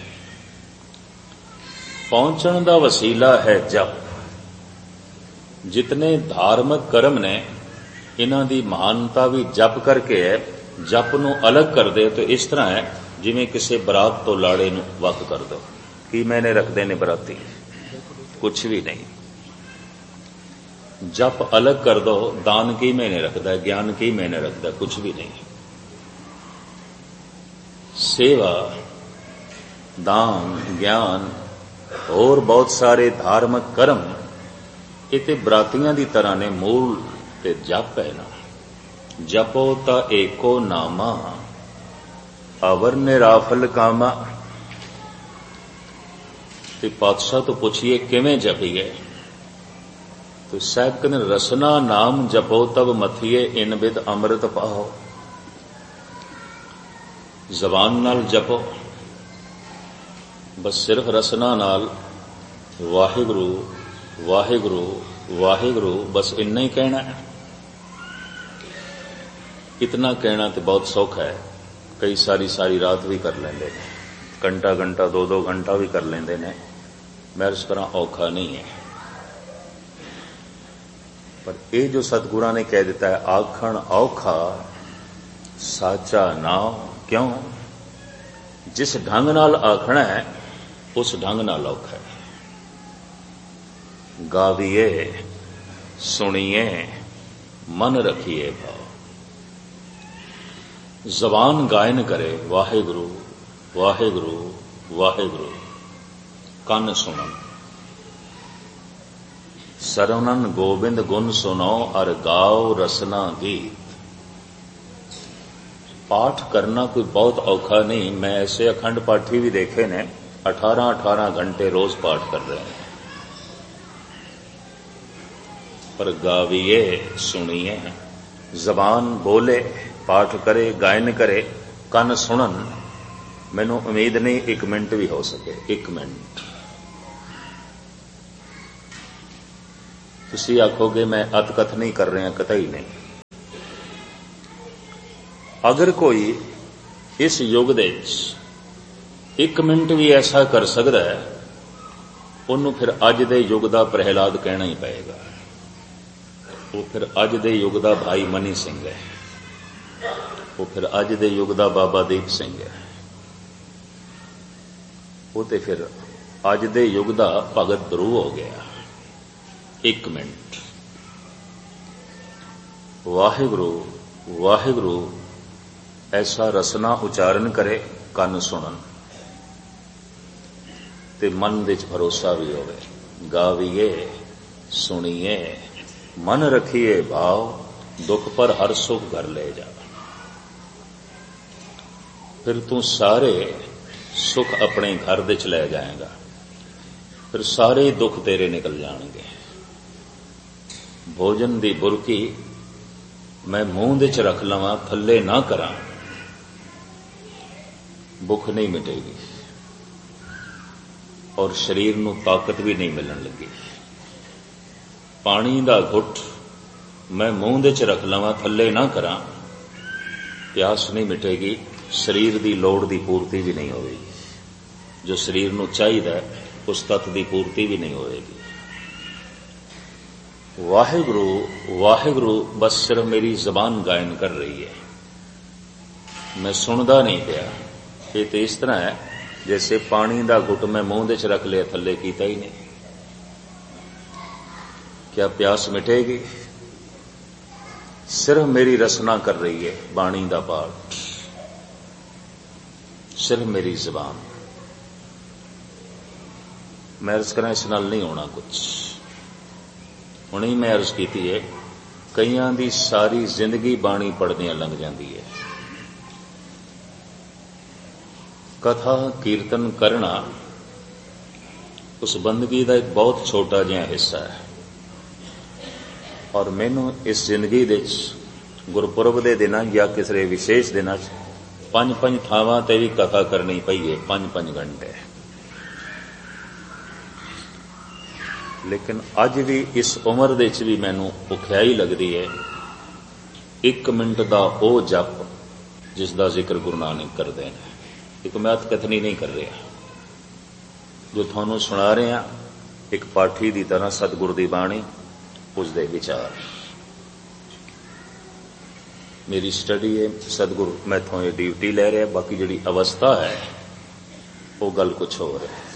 ਪਹੁੰਚਣ ਦਾ ਵਸੀਲਾ ਹੈ ਜਪ। ਜਿਤਨੇ ਧਾਰਮਿਕ ਕਰਮ ਨੇ, ਇਹਨਾਂ ਦੀ ਮਹਾਨਤਾ ਵੀ ਜਪ ਕਰਕੇ ਹੈ। ਜਪ ਨੂੰ ਅਲੱਗ ਕਰਦੇ ਤਾਂ ਇਸ ਤਰ੍ਹਾਂ ਹੈ ਜਿਵੇਂ ਕਿਸੇ ਬਰਾਤ ਤੋਂ ਲਾੜੇ ਨੂੰ ਵੱਖ ਕਰ ਦੋ। ਕੀ ਮੈਨੇ ਰੱਖਦੇ ਨੇ ਬਰਾਤੀ? ਕੁਛ ਵੀ ਨਹੀਂ। ਜਪ ਅਲੱਗ ਕਰ ਦੋ, ਦਾਨ ਕੀ ਮੈਨੇ ਰੱਖਦਾ, ਗਿਆਨ ਕੀ ਮੈਨੇ ਰੱਖਦਾ, ਕੁਛ ਵੀ ਨਹੀਂ। ਸੇਵਾ, ਦਾਨ, ਗਿਆਨ, ਹੋਰ ਬਹੁਤ ਸਾਰੇ ਧਾਰਮਿਕ ਕਰਮ, ਇਹ ਤੇ ਬਰਾਤੀਆਂ ਦੀ ਤਰ੍ਹਾਂ ਨੇ। ਮੂਲ ਤੇ ਜਪ ਹੈ ਨਾ। ਜਪੋ ਤਾਂ ਏਕੋ ਨਾਮਾ, ਅਵਰ ਨਿਰਾਫਲ ਕਾਮਾ। ਤੇ ਪਾਤਸ਼ਾਹ ਤੋਂ ਪੁੱਛੀਏ ਕਿਵੇਂ ਜਪੀਏ? ਤੇ ਸਾਹਿਬ ਕਹਿੰਦੇ, ਰਸਨਾ ਨਾਮ ਜਪੋ ਤਬ ਮਥੀਏ, ਇਨ ਬਿਦ ਅੰਮ੍ਰਿਤ ਪਾਓ। ਜ਼ਬਾਨ ਨਾਲ ਜਪੋ, ਬਸ ਸਿਰਫ ਰਸਨਾ ਨਾਲ ਵਾਹਿਗੁਰੂ ਵਾਹਿਗੁਰੂ ਵਾਹਿਗੁਰੂ, ਬਸ ਇੰਨਾ ਹੀ ਕਹਿਣਾ ਹੈ। ਇਤਨਾ ਕਹਿਣਾ ਤੇ ਬਹੁਤ ਸੌਖਾ ਹੈ। ਕਈ ਸਾਰੀ ਰਾਤ ਵੀ ਕਰ ਲੈਂਦੇ ਨੇ, ਘੰਟਾ 2-2 ਘੰਟਾ ਵੀ ਕਰ ਲੈਂਦੇ ਨੇ। ਮੈਂ ਇਸ ਤਰ੍ਹਾਂ ਔਖਾ ਨਹੀਂ ਹੈ। ਪਰ ਇਹ ਜੋ ਸਤਿਗੁਰਾਂ ਨੇ ਕਹਿ ਦਿੱਤਾ ਹੈ, ਆਖਣ ਔਖਾ ਸਾਚਾ ਨਾਮ। ਕਿਉਂ? ਜਿਸ ਢੰਗ ਨਾਲ ਆਖਣਾ ਹੈ, ਉਸ ਢੰਗ ਨਾਲ ਔਖਾ ਹੈ। ਗਾਵੀਏ, ਸੁਣੀਏ, ਮਨ ਰੱਖੀਏ ਭਾਵ। ਜ਼ਬਾਨ ਗਾਇਨ ਕਰੇ ਵਾਹਿਗੁਰੂ ਵਾਹਿਗੁਰੂ ਵਾਹਿਗੁਰੂ, ਕੰਨ ਸੁਣਨ। ਸਰਵਨਨ ਗੋਬਿੰਦ ਗੁਣ ਸੁਣੋ, ਅਰ ਗਾਓ ਰਸਨਾ ਗੀਤ। ਪਾਠ ਕਰਨਾ ਕੋਈ ਬਹੁਤ ਔਖਾ ਨਹੀਂ। ਮੈਂ ਐਸੇ ਅਖੰਡ ਪਾਠੀ ਵੀ ਦੇਖੇ ਨੇ, 18 ਘੰਟੇ ਰੋਜ਼ ਪਾਠ ਕਰ ਰਹੇ हैं। पर गाविए, सुनिए, जबान बोले, पाठ करे, गायन करे, कन सुनन। मैनू उम्मीद नहीं 1 मिनट भी हो सके। 1 मिनट ਤੁਸੀਂ ਆਖੋਗੇ ਮੈਂ ਅਤਕਥ ਨਹੀਂ ਕਰ ਰਿਹਾ, ਕਤਈ ਨਹੀਂ। ਅਗਰ ਕੋਈ ਇਸ ਯੁੱਗ ਦੇ ਵਿੱਚ 1 ਮਿੰਟ ਵੀ ਐਸਾ ਕਰ ਸਕਦਾ ਹੈ, ਉਹਨੂੰ ਫਿਰ ਅੱਜ ਦੇ ਯੁੱਗ ਦਾ ਪ੍ਰਹਿਲਾਦ ਕਹਿਣਾ ਹੀ ਪਏਗਾ। ਉਹ ਫਿਰ ਅੱਜ ਦੇ ਯੁੱਗ ਦਾ ਭਾਈ ਮਨੀ ਸਿੰਘ ਹੈ, ਉਹ ਫਿਰ ਅੱਜ ਦੇ ਯੁੱਗ ਦਾ ਬਾਬਾ ਦੀਪ ਸਿੰਘ ਹੈ, ਉਹ ਤੇ ਫਿਰ ਅੱਜ ਦੇ ਯੁੱਗ ਦਾ ਭਗਤ ਧਰੁਵ ਹੋ ਗਿਆ। 1 ਮਿੰਟ ਵਾਹਿਗੁਰੂ ਵਾਹਿਗੁਰੂ ਐਸਾ ਰਸਨਾ ਉਚਾਰਨ ਕਰੇ, ਕੰਨ ਸੁਣਨ ਤੇ ਮਨ ਵਿੱਚ ਭਰੋਸਾ ਵੀ ਹੋਵੇ। ਗਾਵੀਏ ਸੁਣੀਏ ਮਨ ਰਖੀਏ ਭਾਵ, ਦੁੱਖ ਪਰ ਹਰ ਸੁਖ ਘਰ ਲੈ ਜਾ। ਫਿਰ ਤੂੰ ਸਾਰੇ ਸੁਖ ਆਪਣੇ ਘਰ ਦੇ ਚ ਲੈ ਜਾਏਗਾ, ਫਿਰ ਸਾਰੇ ਦੁੱਖ ਤੇਰੇ ਨਿਕਲ ਜਾਣਗੇ। ਭੋਜਨ ਦੀ ਬੁਰਕੀ ਮੈਂ ਮੂੰਹ ਦੇ ਚ ਰੱਖ ਲਵਾਂ, ਥੱਲੇ ਨਾ ਕਰਾਂ, ਭੁੱਖ ਨਹੀਂ ਮਿਟੇਗੀ ਔਰ ਸਰੀਰ ਨੂੰ ਤਾਕਤ ਵੀ ਨਹੀਂ ਮਿਲਣ ਲੱਗੀ। ਪਾਣੀ ਦਾ ਘੁੱਟ ਮੈਂ ਮੂੰਹ ਦੇ ਚ ਰੱਖ ਲਵਾਂ, ਥੱਲੇ ਨਾ ਕਰਾਂ, ਪਿਆਸ ਨਹੀਂ ਮਿਟੇਗੀ, ਸਰੀਰ ਦੀ ਲੋੜ ਦੀ ਪੂਰਤੀ ਵੀ ਨਹੀਂ ਹੋਵੇਗੀ। ਜੋ ਸਰੀਰ ਨੂੰ ਚਾਹੀਦਾ ਉਸ ਤੱਤ ਦੀ ਪੂਰਤੀ ਵੀ ਨਹੀਂ ਹੋਵੇਗੀ। ਵਾਹਿਗੁਰੂ ਵਾਹਿਗੁਰੂ ਬਸ ਸਿਰਫ ਮੇਰੀ ਜ਼ਬਾਨ ਗਾਇਨ ਕਰ ਰਹੀ ਹੈ, ਮੈਂ ਸੁਣਦਾ ਨਹੀਂ ਪਿਆ। ਇਹ ਤੇ ਇਸ ਤਰ੍ਹਾਂ ਹੈ ਜੈਸੇ ਪਾਣੀ ਦਾ ਘੁੱਟ ਮੈਂ ਮੂੰਹ ਦੇ ਚ ਰੱਖ ਲਿਆ, ਥੱਲੇ ਕੀਤਾ ਹੀ ਨਹੀਂ। क्या प्यास मिटेगी? सिर्फ मेरी रसना कर रही है बाणी दा पाठ, सिर्फ मेरी जबान। मैं अर्ज करा इस नाल नहीं होना कुछ। हुणे ही मैं अर्ज की है, कईयां दी सारी जिंदगी बाणी पढ़दियां लंघ जाती है। कथा कीर्तन करना उस बंदगी का एक बहुत छोटा जिहा हिस्सा है। और मैनू इस जिंदगी दे गुरपुरब के दिन या किसी विशेष दिन 5-5 थावां ते भी कथा करनी पई है, 5-5 घंटे। लेकिन अज भी इस उम्र दे भी मैनू औखियाई लगती है 1 मिनट का वो जप जिसका जिक्र गुरु नानक करते हैं। एक मैं कथनी नहीं कर रहा, जो थानू सुना रहा एक पाठी की तरह सतगुरु की बाणी, उसदे विचार। मेरी स्टडी है, सतगुरु मैथों ये ड्यूटी ले रहे, बाकी जिहड़ी अवस्था है वो गल कुछ होर है।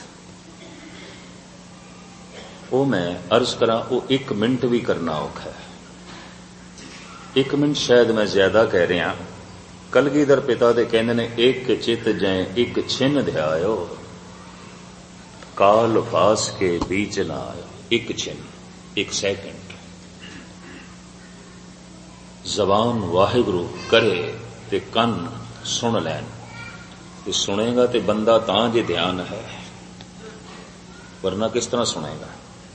वो मैं अर्ज करा, वो 1 मिनट भी करना औखा है। 1 मिनट शायद मैं ज्यादा कह रहा। कलगीधर पिता दे कहंदे ने, एक चित जै एक छिन ध्यायो, काल फास के बीच ना आयो। 1 छिन, 1 सेकंड। जबान वाहिगुरु करे ते कन सुन लैन। ते सुनेगा ते बंदा तां जे ध्यान है, वरना किस तरह सुनेगा।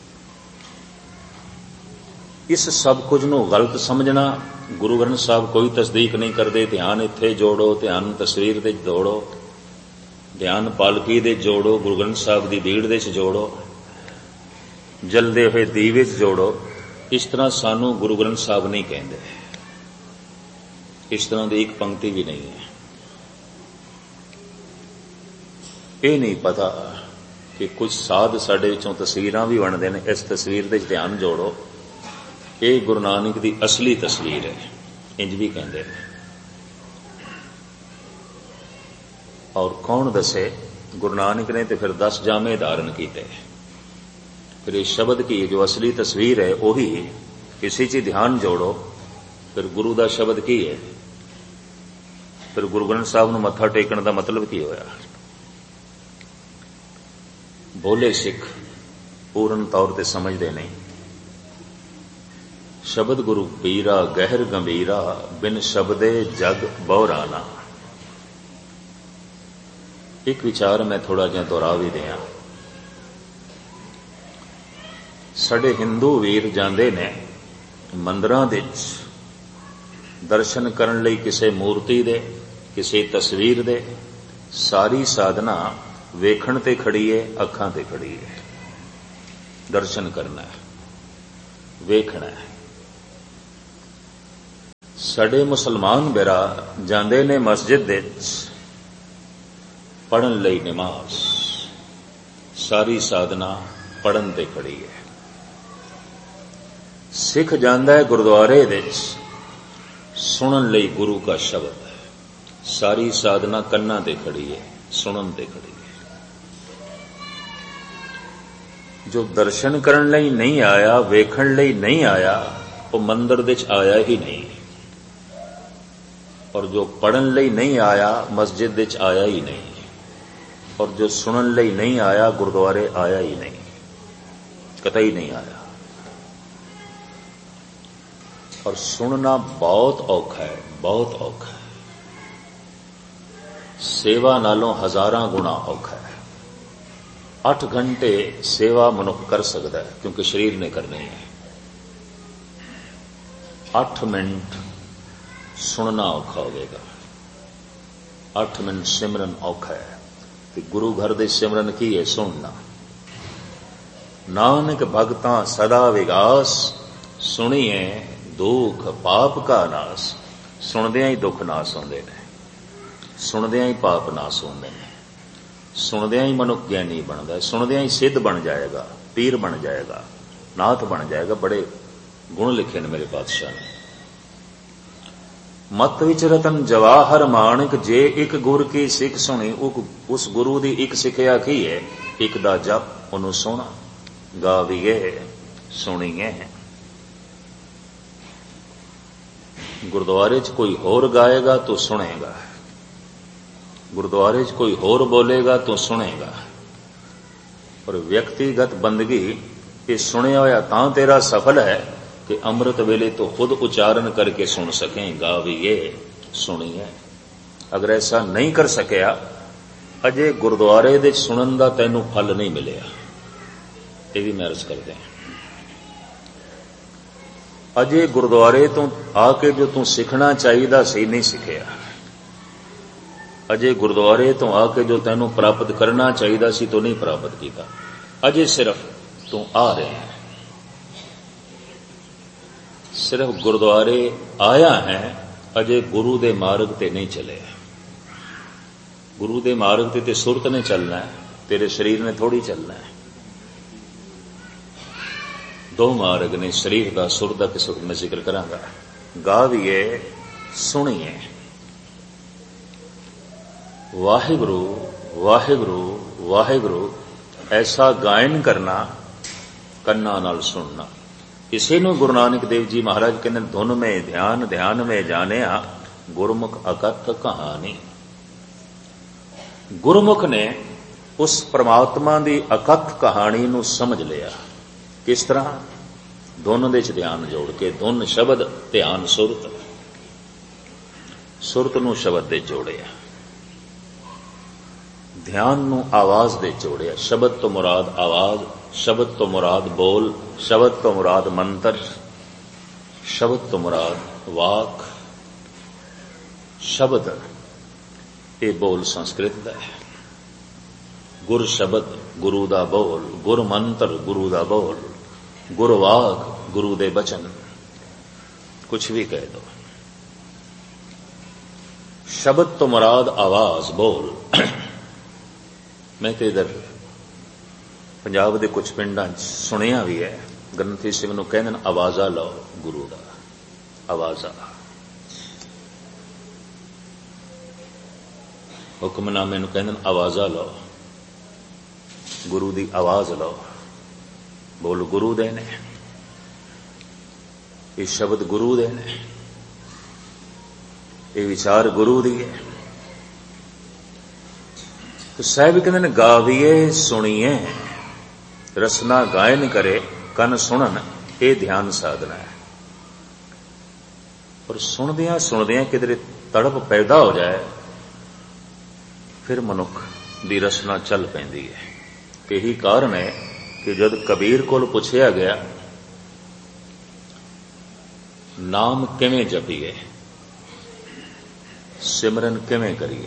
इस सब कुछ नूं गलत समझना। गुरु ग्रंथ साहब कोई तस्दीक नहीं करते। ध्यान इत्थे जोड़ो, ध्यान तस्वीर दे जोड़ो, ध्यान पालकी दे जोड़ो, गुरु ग्रंथ साहब की भीड़ दे जोड़ो, जलदे हुए दीवे जोड़ो। इस तरह सानू गुरु ग्रंथ साहब नहीं कहते। इस तरह की एक पंक्ति भी नहीं है। ये नहीं पता कि कुछ साध साडे विचों तस्वीरां भी बनते हैं। इस तस्वीर दे ध्यान जोड़ो, ये गुरु नानक की असली तस्वीर है, इंज भी कहते हैं। और कौन दसे? गुरु नानक ने तो फिर 10 जामे धारण किए। फिर इस शब्द की जो असली तस्वीर है वही इसी च ध्यान जोड़ो। फिर गुरु का शब्द की है? फिर गुरु ग्रंथ साहब नूं मत्था टेकण का मतलब की होया? भोले सिख पूर्ण तौर ते समझते नहीं। शब्द गुरु पीरा गहर गंभीरा, बिन शब्दे जग बहुराना। एक विचार मैं थोड़ा जिहा दोहरा भी दिया। साडे हिंदू वीर जांदे ने मंदिरां दे दर्शन करन लई किसी मूर्ति दे, किसी तस्वीर दे। सारी साधना वेखण ते खड़ी है, अखां ते खड़ी है। दर्शन करना है। ਵੇਖਣਾ ਹੈ। ਸਾਡੇ ਮੁਸਲਮਾਨ ਬਿਰਾ ਜਾਂਦੇ ਨੇ ਮਸਜਿਦ ਵਿੱਚ ਪੜ੍ਹਨ ਲਈ ਨਮਾਜ਼, ਸਾਰੀ ਸਾਧਨਾ ਪੜ੍ਹਨ ਤੇ ਖੜੀ ਹੈ। ਸਿੱਖ ਜਾਂਦਾ ਹੈ ਗੁਰਦੁਆਰੇ ਵਿੱਚ ਸੁਣਨ ਲਈ ਗੁਰੂ ਦਾ ਸ਼ਬਦ, ਸਾਰੀ ਸਾਧਨਾ ਕੰਨਾਂ ਤੇ ਖੜੀ ਹੈ, ਸੁਣਨ ਤੇ ਖੜੀ ਹੈ। ਜੋ ਦਰਸ਼ਨ ਕਰਨ ਲਈ ਨਹੀਂ ਆਇਆ, ਵੇਖਣ ਲਈ ਨਹੀਂ ਆਇਆ, ਉਹ ਮੰਦਿਰ ਵਿੱਚ ਆਇਆ ਹੀ ਨਹੀਂ। ਔਰ ਜੋ ਪੜ੍ਹਨ ਲਈ ਨਹੀਂ ਆਇਆ, ਮਸਜਿਦ ਵਿੱਚ ਆਇਆ ਹੀ ਨਹੀਂ। ਔਰ ਜੋ ਸੁਣਨ ਲਈ ਨਹੀਂ ਆਇਆ, ਗੁਰਦੁਆਰੇ ਆਇਆ ਹੀ ਨਹੀਂ, ਕਤਈ ਨਹੀਂ ਆਇਆ। ਔਰ ਸੁਣਨਾ ਬਹੁਤ ਔਖਾ ਹੈ, ਬਹੁਤ ਔਖਾ ਹੈ। ਸੇਵਾ ਨਾਲੋਂ ਹਜ਼ਾਰਾਂ ਗੁਣਾ ਔਖਾ ਹੈ। 8 ਘੰਟੇ ਸੇਵਾ ਮਨੁੱਖ ਕਰ ਸਕਦਾ ਹੈ, ਕਿਉਂਕਿ ਸਰੀਰ ਨੇ ਕਰਨੀ ਹੈ। 8 ਮਿੰਟ ਸੁਣਨਾ ਔਖਾ ਹੋਵੇਗਾ, 8 ਮਿੰਟ ਸਿਮਰਨ ਔਖਾ ਹੈ। ਤੇ ਗੁਰੂ ਘਰ ਦੇ ਸਿਮਰਨ ਕੀ ਹੈ? ਸੁਣਨਾ। ਨਾਨਕ ਭਗਤਾਂ ਸਦਾ ਵਿਗਾਸ, ਸੁਣੀਏ ਦੁੱਖ ਪਾਪ ਕਾ ਨਾਸ। ਸੁਣਦਿਆਂ ਹੀ ਦੁੱਖ ਨਾਸ ਹੁੰਦੇ ਨੇ, ਸੁਣਦਿਆਂ ਹੀ ਪਾਪ ਨਾਸ ਹੁੰਦੇ ਨੇ, ਸੁਣਦਿਆਂ ਹੀ ਮਨੁੱਖ ਗਿਆਨੀ ਬਣਦਾ ਹੈ, ਸੁਣਦਿਆਂ ਹੀ ਸਿੱਧ ਬਣ ਜਾਏਗਾ, ਪੀਰ ਬਣ ਜਾਏਗਾ, ਨਾਥ ਬਣ ਜਾਏਗਾ। ਬੜੇ ਗੁਣ ਲਿਖੇ ਨੇ ਮੇਰੇ ਪਾਤਸ਼ਾਹ ਨੇ। ਮਤ ਵਿੱਚ ਰਤਨ ਜਵਾਹਰ ਮਾਣਕ, ਜੇ ਇੱਕ ਗੁਰ ਕੀ ਸਿੱਖ ਸੁਣੀ, ਉਸ ਗੁਰੂ ਦੀ ਇੱਕ ਸਿੱਖਿਆ ਕੀ ਹੈ? ਇੱਕ ਦਾ ਜਪ, ਉਹਨੂੰ ਸੁਣਾ, ਗਾਵੀਏ ਸੁਣੀਏ। ਗੁਰਦੁਆਰੇ 'ਚ ਕੋਈ ਹੋਰ ਗਾਏਗਾ ਤੂੰ ਸੁਣੇਗਾ, ਗੁਰਦੁਆਰੇ 'ਚ ਕੋਈ ਹੋਰ ਬੋਲੇਗਾ ਤੂੰ ਸੁਣੇਗਾ। ਪਰ ਵਿਅਕਤੀਗਤ ਬੰਦਗੀ ਇਹ ਸੁਣਿਆ ਹੋਇਆ ਤਾਂ ਤੇਰਾ ਸਫਲ ਹੈ ਕਿ ਅੰਮ੍ਰਿਤ ਵੇਲੇ ਤੋਂ ਖੁਦ ਉਚਾਰਨ ਕਰਕੇ ਸੁਣ ਸਕੇ, ਗਾਵੀਏ ਸੁਣੀਏ। ਅਗਰ ਐਸਾ ਨਹੀਂ ਕਰ ਸਕਿਆ, ਅਜੇ ਗੁਰਦੁਆਰੇ ਦੇ ਸੁਣਨ ਦਾ ਤੈਨੂੰ ਫਲ ਨਹੀਂ ਮਿਲਿਆ। ਇਹ ਵੀ ਮੈਂ ਅਰਜ਼ ਕਰਦੇ ਹਾਂ। ਅਜੇ ਗੁਰਦੁਆਰੇ ਤੋਂ ਆ ਕੇ ਜੋ ਤੂੰ ਸਿੱਖਣਾ ਚਾਹੀਦਾ ਸੀ, ਨਹੀਂ ਸਿੱਖਿਆ। ਅਜੇ ਗੁਰਦੁਆਰੇ ਤੋਂ ਆ ਕੇ ਜੋ ਤੈਨੂੰ ਪ੍ਰਾਪਤ ਕਰਨਾ ਚਾਹੀਦਾ ਸੀ, ਤੂੰ ਨਹੀਂ ਪ੍ਰਾਪਤ ਕੀਤਾ। ਅਜੇ ਸਿਰਫ ਤੂੰ ਆ ਰਿਹਾ ਹੈ, ਸਿਰਫ ਗੁਰਦੁਆਰੇ ਆਇਆ ਹੈ, ਅਜੇ ਗੁਰੂ ਦੇ ਮਾਰਗ ਤੇ ਨਹੀਂ ਚੱਲਿਆ। ਗੁਰੂ ਦੇ ਮਾਰਗ ਤੇ ਸੁਰਤ ਨੇ ਚੱਲਣਾ ਹੈ, ਤੇਰੇ ਸਰੀਰ ਨੇ ਥੋੜੀ ਚੱਲਣਾ ਹੈ। 2 ਮਾਰਗ ਨੇ, ਸਰੀਰ ਦਾ, ਸੁਰ ਦਾ, ਕਿਸੇ ਵਕਤ ਮੈਂ ਜ਼ਿਕਰ ਕਰਾਂਗਾ। ਗਾਵੀਏ ਸੁਣੀਏ। ਵਾਹਿਗੁਰੂ ਵਾਹਿਗੁਰੂ ਵਾਹਿਗੁਰੂ ਐਸਾ ਗਾਇਨ ਕਰਨਾ, ਕੰਨਾਂ ਨਾਲ ਸੁਣਨਾ। ਇਸੇ ਨੂੰ ਗੁਰੂ ਨਾਨਕ ਦੇਵ ਜੀ ਮਹਾਰਾਜ ਕਹਿੰਦੇ, ਧੁਨ ਮੇ ਧਿਆਨ, ਧਿਆਨ ਮੇ ਜਾਣਿਆ, ਗੁਰਮੁਖ ਅਕਥ ਕਹਾਣੀ। ਗੁਰਮੁਖ ਨੇ ਉਸ ਪਰਮਾਤਮਾ ਦੀ ਅਕਥ ਕਹਾਣੀ ਨੂੰ ਸਮਝ ਲਿਆ। ਕਿਸ ਤਰ੍ਹਾਂ? ਧੁਨ ਦੇ 'ਚ ਧਿਆਨ ਜੋੜ ਕੇ। ਧੁਨ ਸ਼ਬਦ, ਧਿਆਨ ਸੁਰਤ, ਸੁਰਤ ਨੂੰ ਸ਼ਬਦ ਦੇ ਜੋੜਿਆ, ਧਿਆਨ ਨੂੰ ਆਵਾਜ਼ ਦੇ ਜੋੜਿਆ। ਸ਼ਬਦ ਤੋਂ ਮੁਰਾਦ ਆਵਾਜ਼, ਸ਼ਬਦ ਤੋਂ ਮੁਰਾਦ ਬੋਲ, ਸ਼ਬਦ ਤੋਂ ਮੁਰਾਦ ਮੰਤਰ, ਸ਼ਬਦ ਤੋਂ ਮੁਰਾਦ ਵਾਕ। ਸ਼ਬਦ ਇਹ ਬੋਲ ਸੰਸਕ੍ਰਿਤ ਦਾ ਹੈ। ਗੁਰ ਸ਼ਬਦ ਗੁਰੂ ਦਾ ਬੋਲ, ਗੁਰ ਮੰਤਰ ਗੁਰੂ ਦਾ ਬੋਲ, ਗੁਰਵਾਕ ਗੁਰੂ ਦੇ ਬਚਨ, ਕੁਛ ਵੀ ਕਹਿ ਦੋ। ਸ਼ਬਦ ਤੋਂ ਮੁਰਾਦ ਆਵਾਜ਼, ਬੋਲ। ਮੈਂ ਤੇ ਇਧਰ ਪੰਜਾਬ ਦੇ ਕੁਝ ਪਿੰਡਾਂ 'ਚ ਸੁਣਿਆ ਵੀ ਹੈ, ਗ੍ਰੰਥੀ ਸਿੰਘ ਨੂੰ ਕਹਿੰਦੇ ਨੇ ਆਵਾਜ਼ਾ ਲਓ ਗੁਰੂ ਦਾ, ਆਵਾਜ਼ਾ। ਹੁਕਮਨਾਮੇ ਨੂੰ ਕਹਿੰਦੇ ਨੇ ਆਵਾਜ਼ਾ ਲਓ, ਗੁਰੂ ਦੀ ਆਵਾਜ਼ ਲਓ। ਬੋਲ ਗੁਰੂ ਦੇ ਨੇ, ਇਹ ਸ਼ਬਦ ਗੁਰੂ ਦੇ ਨੇ, ਇਹ ਵਿਚਾਰ ਗੁਰੂ ਦੀ ਹੈ। तो साहब कहते गावीए सुनिए, रसना गायन करे, कन सुनन, ये ध्यान साधना है। और सुनदियां सुनदियां किधरे तड़प पैदा हो जाए, फिर मनुख दी रसना चल पैंदी है। यही कारण है कि जब कबीर कोल पुछया गया नाम किवें जपीए, सिमरन किवें करिए,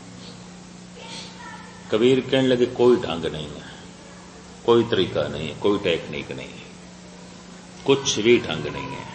कबीर कहने लगे कोई ढंग नहीं है, कोई तरीका नहीं है, कोई टेक्निक नहीं है। ਕੁਛ ਵੀ ਢੰਗ ਨਹੀਂ ਹੈ।